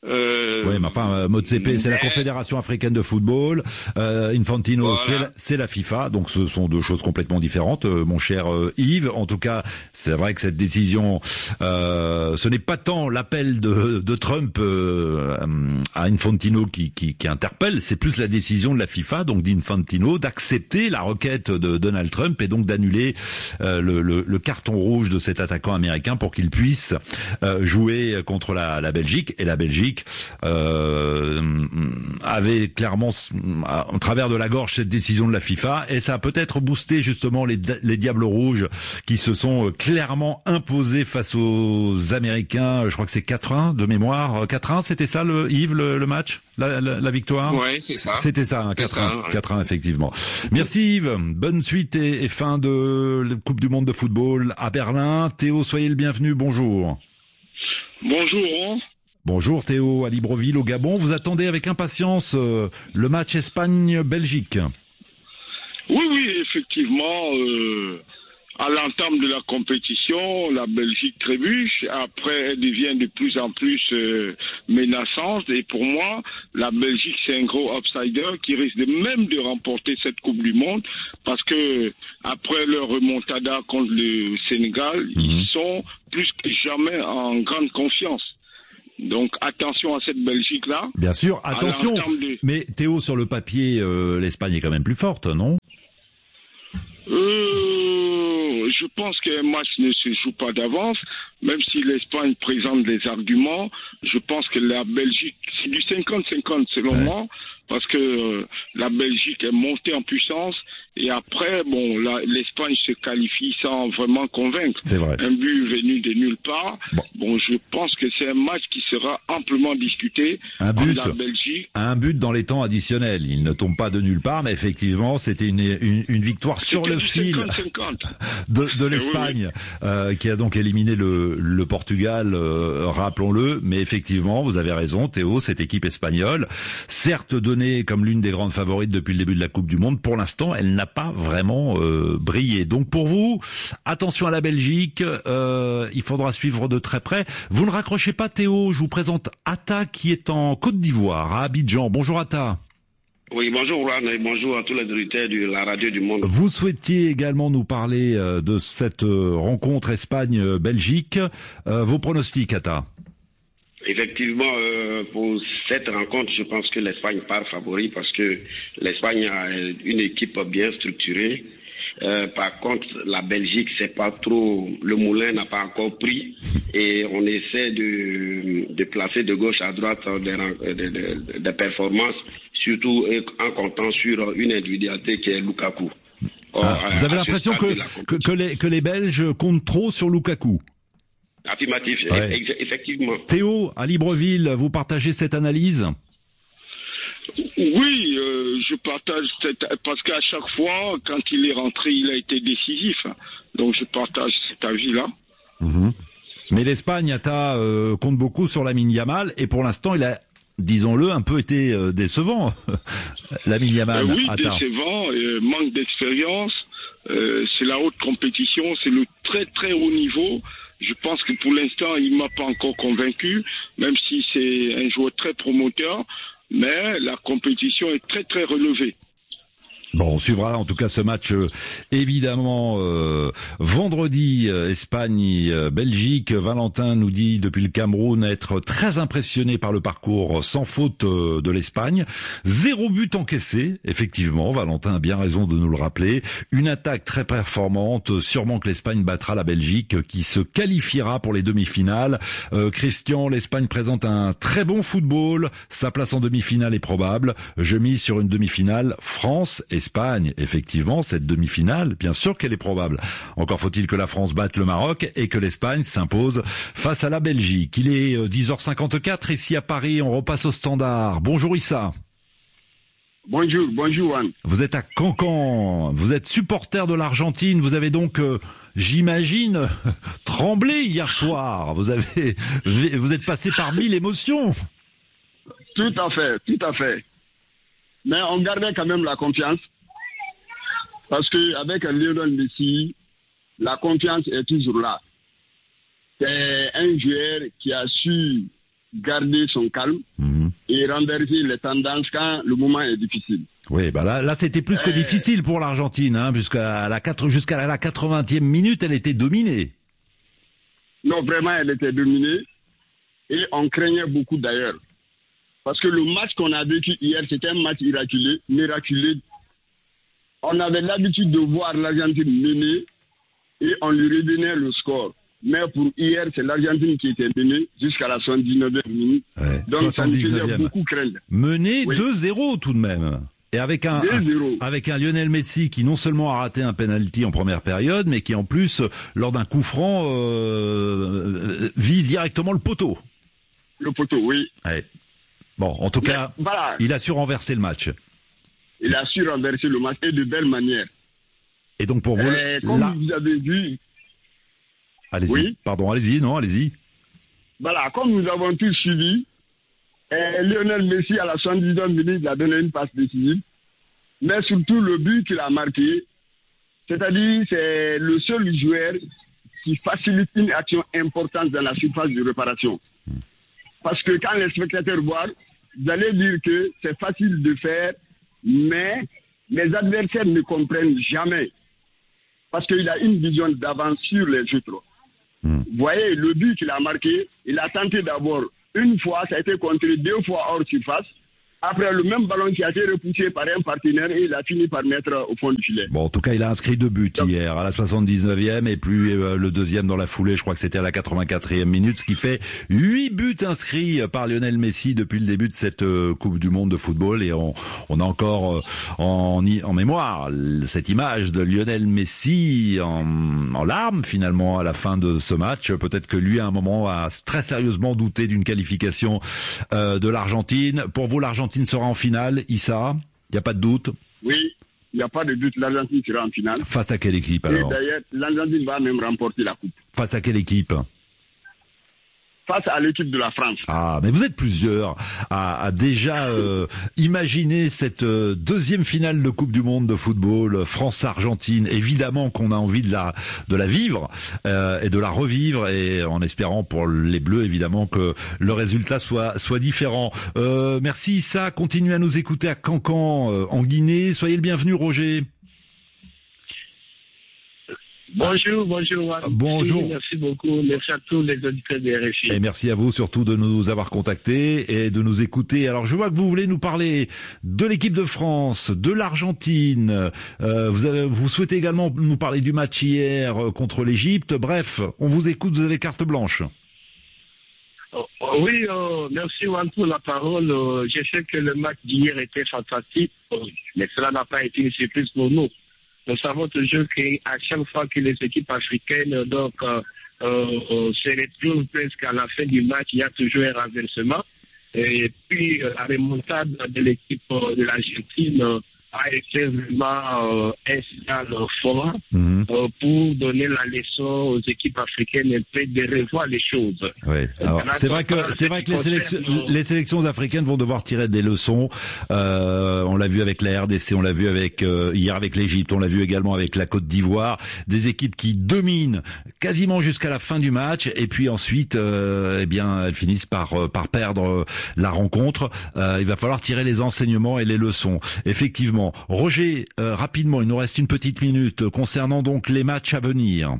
Euh, oui, mais enfin, Motsepe, mais... c'est la Confédération africaine de football. Euh, Infantino, voilà. c'est, la, c'est la FIFA. Donc, ce sont deux choses complètement différentes, euh, mon cher euh, Yves. En tout cas, c'est vrai que cette décision, euh, ce n'est pas tant l'appel de, de Trump euh, à Infantino qui, qui, qui interpelle, c'est plus la décision de la FIFA, donc d'Infantino, d'accepter la requête de Donald Trump et donc d'annuler euh, le, le, le carton rouge de cet attaquant américain pour qu'il puisse euh, jouer contre la, la Belgique. Et la Belgique euh, avait clairement en travers de la gorge cette décision de la FIFA, et ça a peut-être boosté justement les, les Diables Rouges qui se sont clairement imposés face aux Américains. Je crois que c'est quatre un de mémoire. quatre un, c'était ça, le, Yves, le, le match, la, la, la victoire. Ouais, c'est ça. C'était ça, hein, quatre un, ouais. quatre un effectivement. Merci Yves. Bonne suite et, et fin de la Coupe du Monde de football à Berlin. Théo, soyez le bienvenu. Bonjour. Bonjour. Bonjour Théo, à Libreville, au Gabon. Vous attendez avec impatience euh, le match Espagne-Belgique. Oui, oui, effectivement. Euh, à l'entame de la compétition, la Belgique trébuche. Après, elle devient de plus en plus euh, menaçante. Et pour moi, la Belgique, c'est un gros outsider qui risque de même de remporter cette Coupe du Monde. Parce que après leur remontada contre le Sénégal, mmh. ils sont plus que jamais en grande confiance. Donc attention à cette Belgique-là. Bien sûr, attention. De... Mais Théo, sur le papier, euh, l'Espagne est quand même plus forte, non ? euh, Je pense qu'un match ne se joue pas d'avance. Même si l'Espagne présente des arguments, je pense que la Belgique, c'est du cinquante cinquante selon ouais. moi, parce que euh, la Belgique est montée en puissance. Et après, bon, la, l'Espagne se qualifie sans vraiment convaincre. C'est vrai. Un but venu de nulle part. Bon, bon je pense que c'est un match qui sera amplement discuté un but, entre la Belgique. Un but dans les temps additionnels. Il ne tombe pas de nulle part, mais effectivement, c'était une, une, une victoire c'était sur le fil cinquante cinquante de, de l'Espagne, oui, oui. Euh, qui a donc éliminé le, le Portugal, euh, rappelons-le. Mais effectivement, vous avez raison, Théo, cette équipe espagnole, certes donnée comme l'une des grandes favorites depuis le début de la Coupe du Monde, pour l'instant, elle n'a pas vraiment euh, brillé. Donc pour vous, attention à la Belgique, euh, il faudra suivre de très près. Vous ne raccrochez pas Théo, je vous présente Atta qui est en Côte d'Ivoire, à Abidjan. Bonjour Atta. Oui, bonjour Juan et bonjour à tous les auditeurs de la radio du monde. Vous souhaitiez également nous parler euh, de cette euh, rencontre Espagne-Belgique. Euh, vos pronostics, Atta? Effectivement, euh, pour cette rencontre, je pense que l'Espagne part favori parce que l'Espagne a une équipe bien structurée. Euh, par contre, la Belgique, c'est pas trop, le moulin n'a pas encore pris et on essaie de, de placer de gauche à droite des, des, des, des performances, surtout en comptant sur une individualité qui est Lukaku. Or, ah, vous avez l'impression que, que, que, les, que les Belges comptent trop sur Lukaku? Affirmatif, ouais. Effectivement. Théo, à Libreville, vous partagez cette analyse? Oui, euh, je partage cette, parce qu'à chaque fois, quand il est rentré, il a été décisif. Donc je partage cet avis-là. Mmh. Mais l'Espagne, Atta, euh, compte beaucoup sur Lamine Yamal, et pour l'instant, il a, disons-le, un peu été euh, décevant. Lamine Yamal. Euh, oui, Atta. décevant, euh, manque d'expérience. Euh, c'est la haute compétition, c'est le très très haut niveau. Je pense que pour l'instant, il m'a pas encore convaincu, même si c'est un joueur très promoteur, mais la compétition est très très relevée. Bon, on suivra en tout cas ce match euh, évidemment euh, vendredi, euh, Espagne-Belgique. Euh, Valentin nous dit depuis le Cameroun être très impressionné par le parcours sans faute euh, de l'Espagne. Zéro but encaissé, effectivement, Valentin a bien raison de nous le rappeler. Une attaque très performante, sûrement que l'Espagne battra la Belgique euh, qui se qualifiera pour les demi-finales. Euh, Christian, l'Espagne présente un très bon football, sa place en demi-finale est probable. Je mise sur une demi-finale France et Espagne, effectivement, cette demi-finale, bien sûr qu'elle est probable. Encore faut-il que la France batte le Maroc et que l'Espagne s'impose face à la Belgique. Il est dix heures cinquante-quatre, ici à Paris, on repasse au standard. Bonjour Issa. Bonjour, bonjour Juan. Vous êtes à Cancan, vous êtes supporter de l'Argentine, vous avez donc, euh, j'imagine, tremblé hier soir. Vous avez, vous êtes passé par mille émotions. Tout à fait, tout à fait. Mais on gardait quand même la confiance. Parce qu'avec Lionel Messi, la confiance est toujours là. C'est un joueur qui a su garder son calme mmh. et renverser les tendances quand le moment est difficile. Oui, bah là, là c'était plus que euh... difficile pour l'Argentine, hein, puisqu'à la quatre, jusqu'à la quatre-vingtième minute, elle était dominée. Non, vraiment, elle était dominée et on craignait beaucoup d'ailleurs. Parce que le match qu'on a vécu hier, c'était un match miraculeux, miraculeux. On avait l'habitude de voir l'Argentine mener et on lui redonnait le score. Mais pour hier, c'est l'Argentine qui était menée jusqu'à la soixante-dix-neuvième minute. Ouais, donc ça nous faisait beaucoup craindre. Menée oui. deux zéro tout de même. Et avec un, un avec un Lionel Messi qui non seulement a raté un penalty en première période, mais qui en plus, lors d'un coup franc, euh, vise directement le poteau. Le poteau, oui. Ouais. Bon, en tout mais, cas, voilà. il a su renverser le match. Il a su renverser le match et de belle manière. Et donc pour vous, euh, comme là... vous avez vu. Allez-y. Oui. Pardon, allez-y, non, allez-y. Voilà, comme nous avons tous suivi. Et Lionel Messi, à la soixante-dix-neuvième minute, il a donné une passe décisive. Mais surtout, le but qu'il a marqué, c'est-à-dire, c'est le seul joueur qui facilite une action importante dans la surface de réparation. Parce que quand les spectateurs voient, vous allez dire que c'est facile de faire, mais les adversaires ne comprennent jamais. Parce qu'il a une vision d'avance sur les autres. Vous voyez, le but qu'il a marqué, il a tenté d'abord une fois, ça a été contré deux fois hors surface. Après, le même ballon qui a été repoussé par un partenaire et il a fini par mettre au fond du filet. Bon, en tout cas, il a inscrit deux buts Donc, hier, à la soixante-dix-neuvième et puis euh, le deuxième dans la foulée, je crois que c'était à la quatre-vingt-quatrième minute, ce qui fait huit buts inscrits par Lionel Messi depuis le début de cette euh, Coupe du Monde de football. Et on, on a encore euh, en, en mémoire cette image de Lionel Messi en, en larmes finalement à la fin de ce match. Peut-être que lui, à un moment, a très sérieusement douté d'une qualification euh, de l'Argentine. Pour vous, l'Argentine sera en finale, Issa, il n'y a pas de doute? Oui, il n'y a pas de doute, l'Argentine sera en finale. Face à quelle équipe alors? Et d'ailleurs, l'Argentine va même remporter la coupe. Face à quelle équipe? Face à l'équipe de la France. Ah, mais vous êtes plusieurs à, à déjà euh, imaginer cette euh, deuxième finale de Coupe du Monde de football France-Argentine. Évidemment qu'on a envie de la de la vivre euh, et de la revivre, et en espérant pour les Bleus évidemment que le résultat soit soit différent. Euh, merci Issa, continuez à nous écouter à Cancan euh, en Guinée. Soyez le bienvenu Roger. Bonjour, bonjour. Bonjour. Merci beaucoup. Merci à tous les auditeurs de R F I. Et merci à vous surtout de nous avoir contactés et de nous écouter. Alors je vois que vous voulez nous parler de l'équipe de France, de l'Argentine. Euh, vous, avez, vous souhaitez également nous parler du match hier contre l'Égypte. Bref, on vous écoute, vous avez carte blanche. Oh, oui, euh, merci Juan pour la parole. Euh, je sais que le match d'hier était fantastique, mais cela n'a pas été une surprise pour nous. Nous savons toujours qu'à chaque fois que les équipes africaines donc euh, euh, se retrouvent presque à la fin du match, il y a toujours un renversement. Et puis euh, la remontade de l'équipe euh, de l'Argentine euh, a été vraiment euh, un signal fort mmh. euh, pour donner la leçon aux équipes africaines et puis de revoir les choses. Oui. Alors, c'est vrai que c'est vrai que les sélections, les sélections africaines vont devoir tirer des leçons. Euh, on l'a vu avec la R D C, on l'a vu avec euh, hier avec l'Égypte, on l'a vu également avec la Côte d'Ivoire, des équipes qui dominent quasiment jusqu'à la fin du match et puis ensuite, euh, eh bien, elles finissent par par perdre la rencontre. Euh, il va falloir tirer les enseignements et les leçons. Effectivement. Roger, euh, rapidement, il nous reste une petite minute concernant donc les matchs à venir.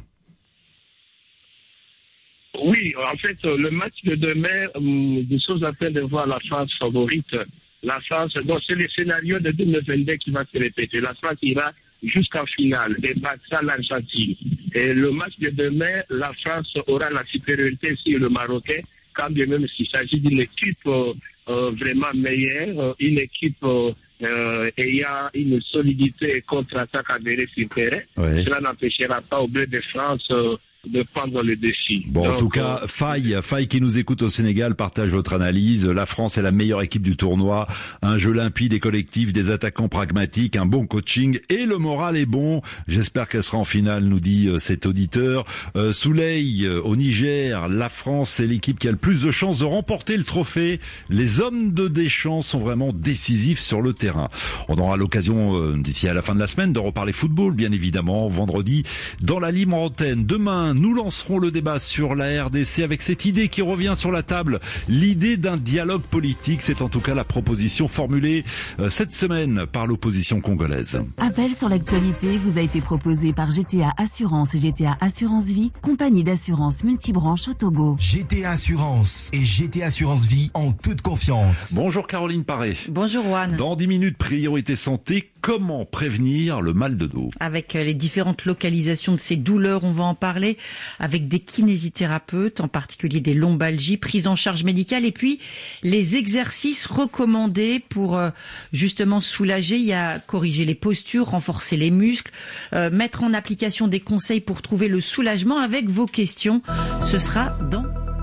Oui, en fait, le match de demain, euh, des choses à faire de voir la France favorite. La France, donc c'est le scénario de deux mille vingt-deux qui va se répéter. La France ira jusqu'en finale et battra l'Argentine. Et le match de demain, la France aura la supériorité sur le Marocain, quand bien même s'il s'agit d'une équipe euh, euh, vraiment meilleure, une équipe euh, euh, ayant une solidité et contre-attaque avérée sur le terrain. Oui. Cela n'empêchera pas au Bleu de France euh, de prendre le défi. Bon, donc, en tout cas, euh, Faye, Faye qui nous écoute au Sénégal partage votre analyse. La France est la meilleure équipe du tournoi. Un jeu limpide et collectif, des attaquants pragmatiques, un bon coaching et le moral est bon. J'espère qu'elle sera en finale, nous dit euh, cet auditeur. Euh, Souley, euh, au Niger, la France c'est l'équipe qui a le plus de chances de remporter le trophée. Les hommes de Deschamps sont vraiment décisifs sur le terrain. On aura l'occasion euh, d'ici à la fin de la semaine de reparler football, bien évidemment, vendredi dans la libre antenne. Demain, demain, nous lancerons le débat sur la R D C avec cette idée qui revient sur la table. L'idée d'un dialogue politique, c'est en tout cas la proposition formulée euh, cette semaine par l'opposition congolaise. Appel sur l'actualité vous a été proposé par G T A Assurance et G T A Assurance Vie, compagnie d'assurance multibranche au Togo. G T A Assurance et G T A Assurance Vie en toute confiance. Bonjour Caroline Paré. Bonjour Juan. Dans dix minutes, priorité santé, comment prévenir le mal de dos? Avec les différentes localisations de ces douleurs, on va en parler avec des kinésithérapeutes, en particulier des lombalgies, prise en charge médicale et puis les exercices recommandés pour euh, justement soulager. Il y a corriger les postures, renforcer les muscles, euh, mettre en application des conseils pour trouver le soulagement avec vos questions. Ce sera dans...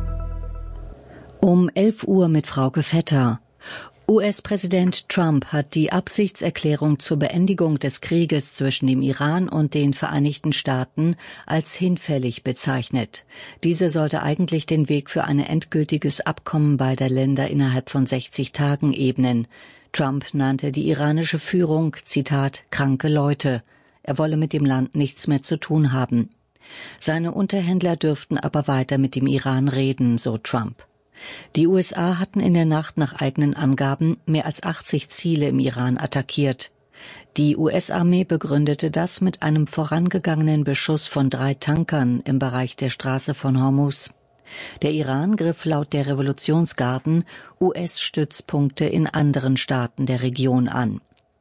Um elf Uhr mit Frauke Vetter. U S-Präsident Trump hat die Absichtserklärung zur Beendigung des Krieges zwischen dem Iran und den Vereinigten Staaten als hinfällig bezeichnet. Diese sollte eigentlich den Weg für ein endgültiges Abkommen beider Länder innerhalb von sechzig Tagen ebnen. Trump nannte die iranische Führung, Zitat, kranke Leute. Er wolle mit dem Land nichts mehr zu tun haben. Seine Unterhändler dürften aber weiter mit dem Iran reden, so Trump. Die U S A hatten in der Nacht nach eigenen Angaben mehr als achtzig Ziele im Iran attackiert. Die U S-Armee begründete das mit einem vorangegangenen Beschuss von drei Tankern im Bereich der Straße von Hormuz. Der Iran griff laut der Revolutionsgarden U S-Stützpunkte in anderen Staaten der Region an.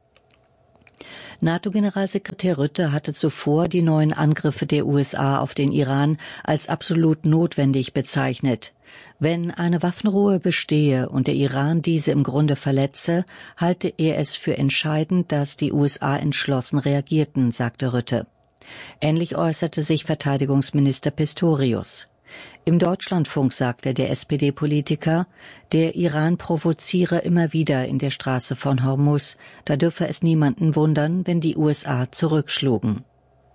NATO-Generalsekretär Rutte hatte zuvor die neuen Angriffe der U S A auf den Iran als absolut notwendig bezeichnet. Wenn eine Waffenruhe bestehe und der Iran diese im Grunde verletze, halte er es für entscheidend, dass die U S A entschlossen reagierten, sagte Rutte. Ähnlich äußerte sich Verteidigungsminister Pistorius. Im Deutschlandfunk sagte der S P D-Politiker, der Iran provoziere immer wieder in der Straße von Hormuz, da dürfe es niemanden wundern, wenn die U S A zurückschlugen.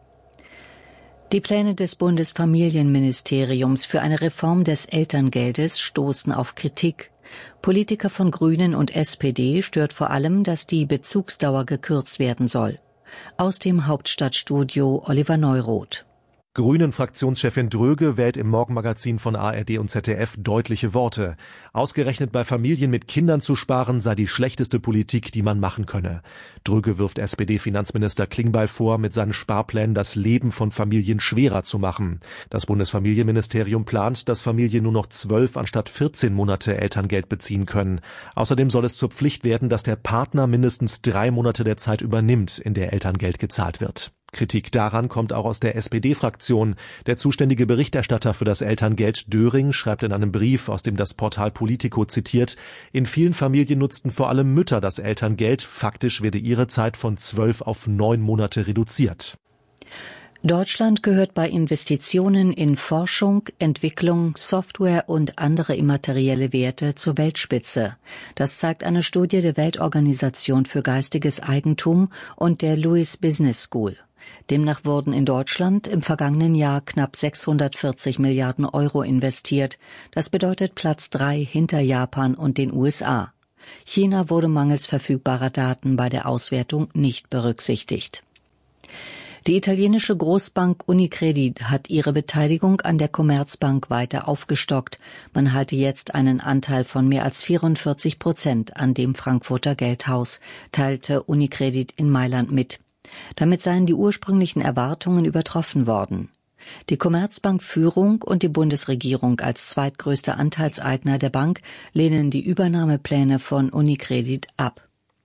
Die Pläne des Bundesfamilienministeriums für eine Reform des Elterngeldes stoßen auf Kritik. Politiker von Grünen und S P D stört vor allem, dass die Bezugsdauer gekürzt werden soll. Aus dem Hauptstadtstudio Oliver Neuroth. Grünen-Fraktionschefin Dröge wählt im Morgenmagazin von A R D und Z D F deutliche Worte. Ausgerechnet bei Familien mit Kindern zu sparen, sei die schlechteste Politik, die man machen könne. Dröge wirft S P D-Finanzminister Klingbeil vor, mit seinen Sparplänen das Leben von Familien schwerer zu machen. Das Bundesfamilienministerium plant, dass Familien nur noch zwölf anstatt vierzehn Monate Elterngeld beziehen können. Außerdem soll es zur Pflicht werden, dass der Partner mindestens drei Monate der Zeit übernimmt, in der Elterngeld gezahlt wird. Kritik daran kommt auch aus der S P D-Fraktion. Der zuständige Berichterstatter für das Elterngeld Döring schreibt in einem Brief, aus dem das Portal Politico zitiert, in vielen Familien nutzten vor allem Mütter das Elterngeld. Faktisch werde ihre Zeit von zwölf auf neun Monate reduziert. Deutschland gehört bei Investitionen in Forschung, Entwicklung, Software und andere immaterielle Werte zur Weltspitze. Das zeigt eine Studie der Weltorganisation für geistiges Eigentum und der Lewis Business School. Demnach wurden in Deutschland im vergangenen Jahr knapp sechshundertvierzig Milliarden Euro investiert. Das bedeutet Platz drei hinter Japan und den U S A. China wurde mangels verfügbarer Daten bei der Auswertung nicht berücksichtigt. Die italienische Großbank Unicredit hat ihre Beteiligung an der Commerzbank weiter aufgestockt. Man halte jetzt einen Anteil von mehr als vierundvierzig Prozent an dem Frankfurter Geldhaus, teilte Unicredit in Mailand mit. Damit seien die ursprünglichen Erwartungen übertroffen worden. Die Commerzbank-Führung und die Bundesregierung als zweitgrößter Anteilseigner der Bank lehnen die Übernahmepläne von Unicredit ab.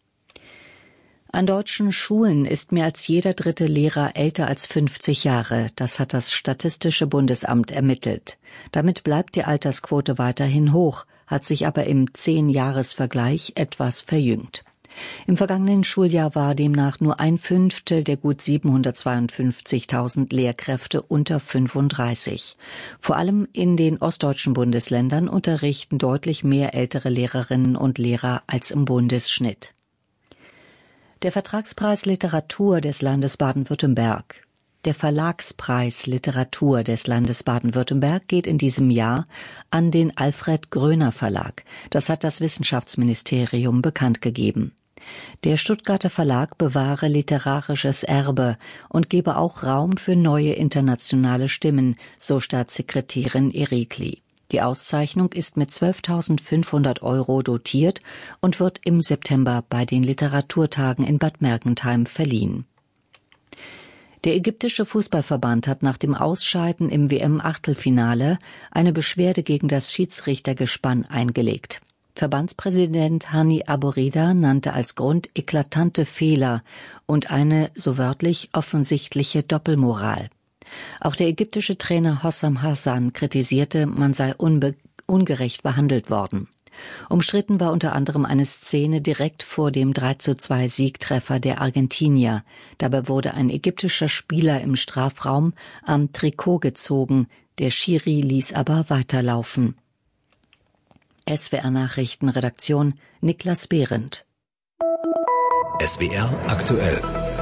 An deutschen Schulen ist mehr als jeder dritte Lehrer älter als fünfzig Jahre. Das hat das Statistische Bundesamt ermittelt. Damit bleibt die Altersquote weiterhin hoch, hat sich aber im Zehn-Jahres-Vergleich etwas verjüngt. Im vergangenen Schuljahr war demnach nur ein Fünftel der gut siebenhundertzweiundfünfzigtausend Lehrkräfte unter fünfunddreißig. Vor allem in den ostdeutschen Bundesländern unterrichten deutlich mehr ältere Lehrerinnen und Lehrer als im Bundesschnitt. Der Vertragspreis Literatur des Landes Baden-Württemberg. Der Verlagspreis Literatur des Landes Baden-Württemberg geht in diesem Jahr an den Alfred Gröner Verlag. Das hat das Wissenschaftsministerium bekannt gegeben. Der Stuttgarter Verlag bewahre literarisches Erbe und gebe auch Raum für neue internationale Stimmen, so Staatssekretärin Erikli. Die Auszeichnung ist mit zwölftausendfünfhundert Euro dotiert und wird im September bei den Literaturtagen in Bad Mergentheim verliehen. Der ägyptische Fußballverband hat nach dem Ausscheiden im W M-Achtelfinale eine Beschwerde gegen das Schiedsrichtergespann eingelegt. Verbandspräsident Hani Abu-Rida nannte als Grund eklatante Fehler und eine, so wörtlich, offensichtliche Doppelmoral. Auch der ägyptische Trainer Hossam Hassan kritisierte, man sei unbe- ungerecht behandelt worden. Umstritten war unter anderem eine Szene direkt vor dem drei zu zwei Siegtreffer der Argentinier. Dabei wurde ein ägyptischer Spieler im Strafraum am Trikot gezogen, der Schiri ließ aber weiterlaufen. S W R Nachrichtenredaktion Niklas Behrendt. S W R aktuell.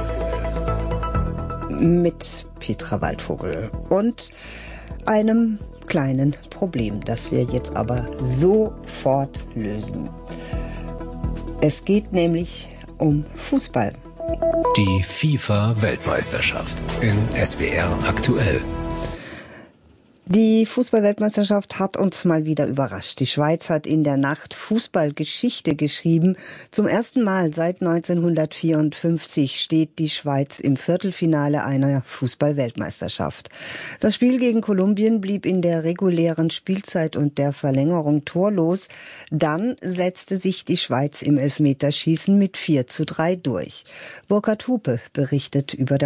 Mit Petra Waldvogel und einem kleinen Problem, das wir jetzt aber sofort lösen. Es geht nämlich um Fußball. Die FIFA-Weltmeisterschaft in S W R aktuell. Die Fußball-Weltmeisterschaft hat uns mal wieder überrascht. Die Schweiz hat in der Nacht Fußballgeschichte geschrieben. Zum ersten Mal seit neunzehnhundertvierundfünfzig steht die Schweiz im Viertelfinale einer Fußball-Weltmeisterschaft. Das Spiel gegen Kolumbien blieb in der regulären Spielzeit und der Verlängerung torlos. Dann setzte sich die Schweiz im Elfmeterschießen mit vier zu drei durch. Burkhard Hupe berichtet über das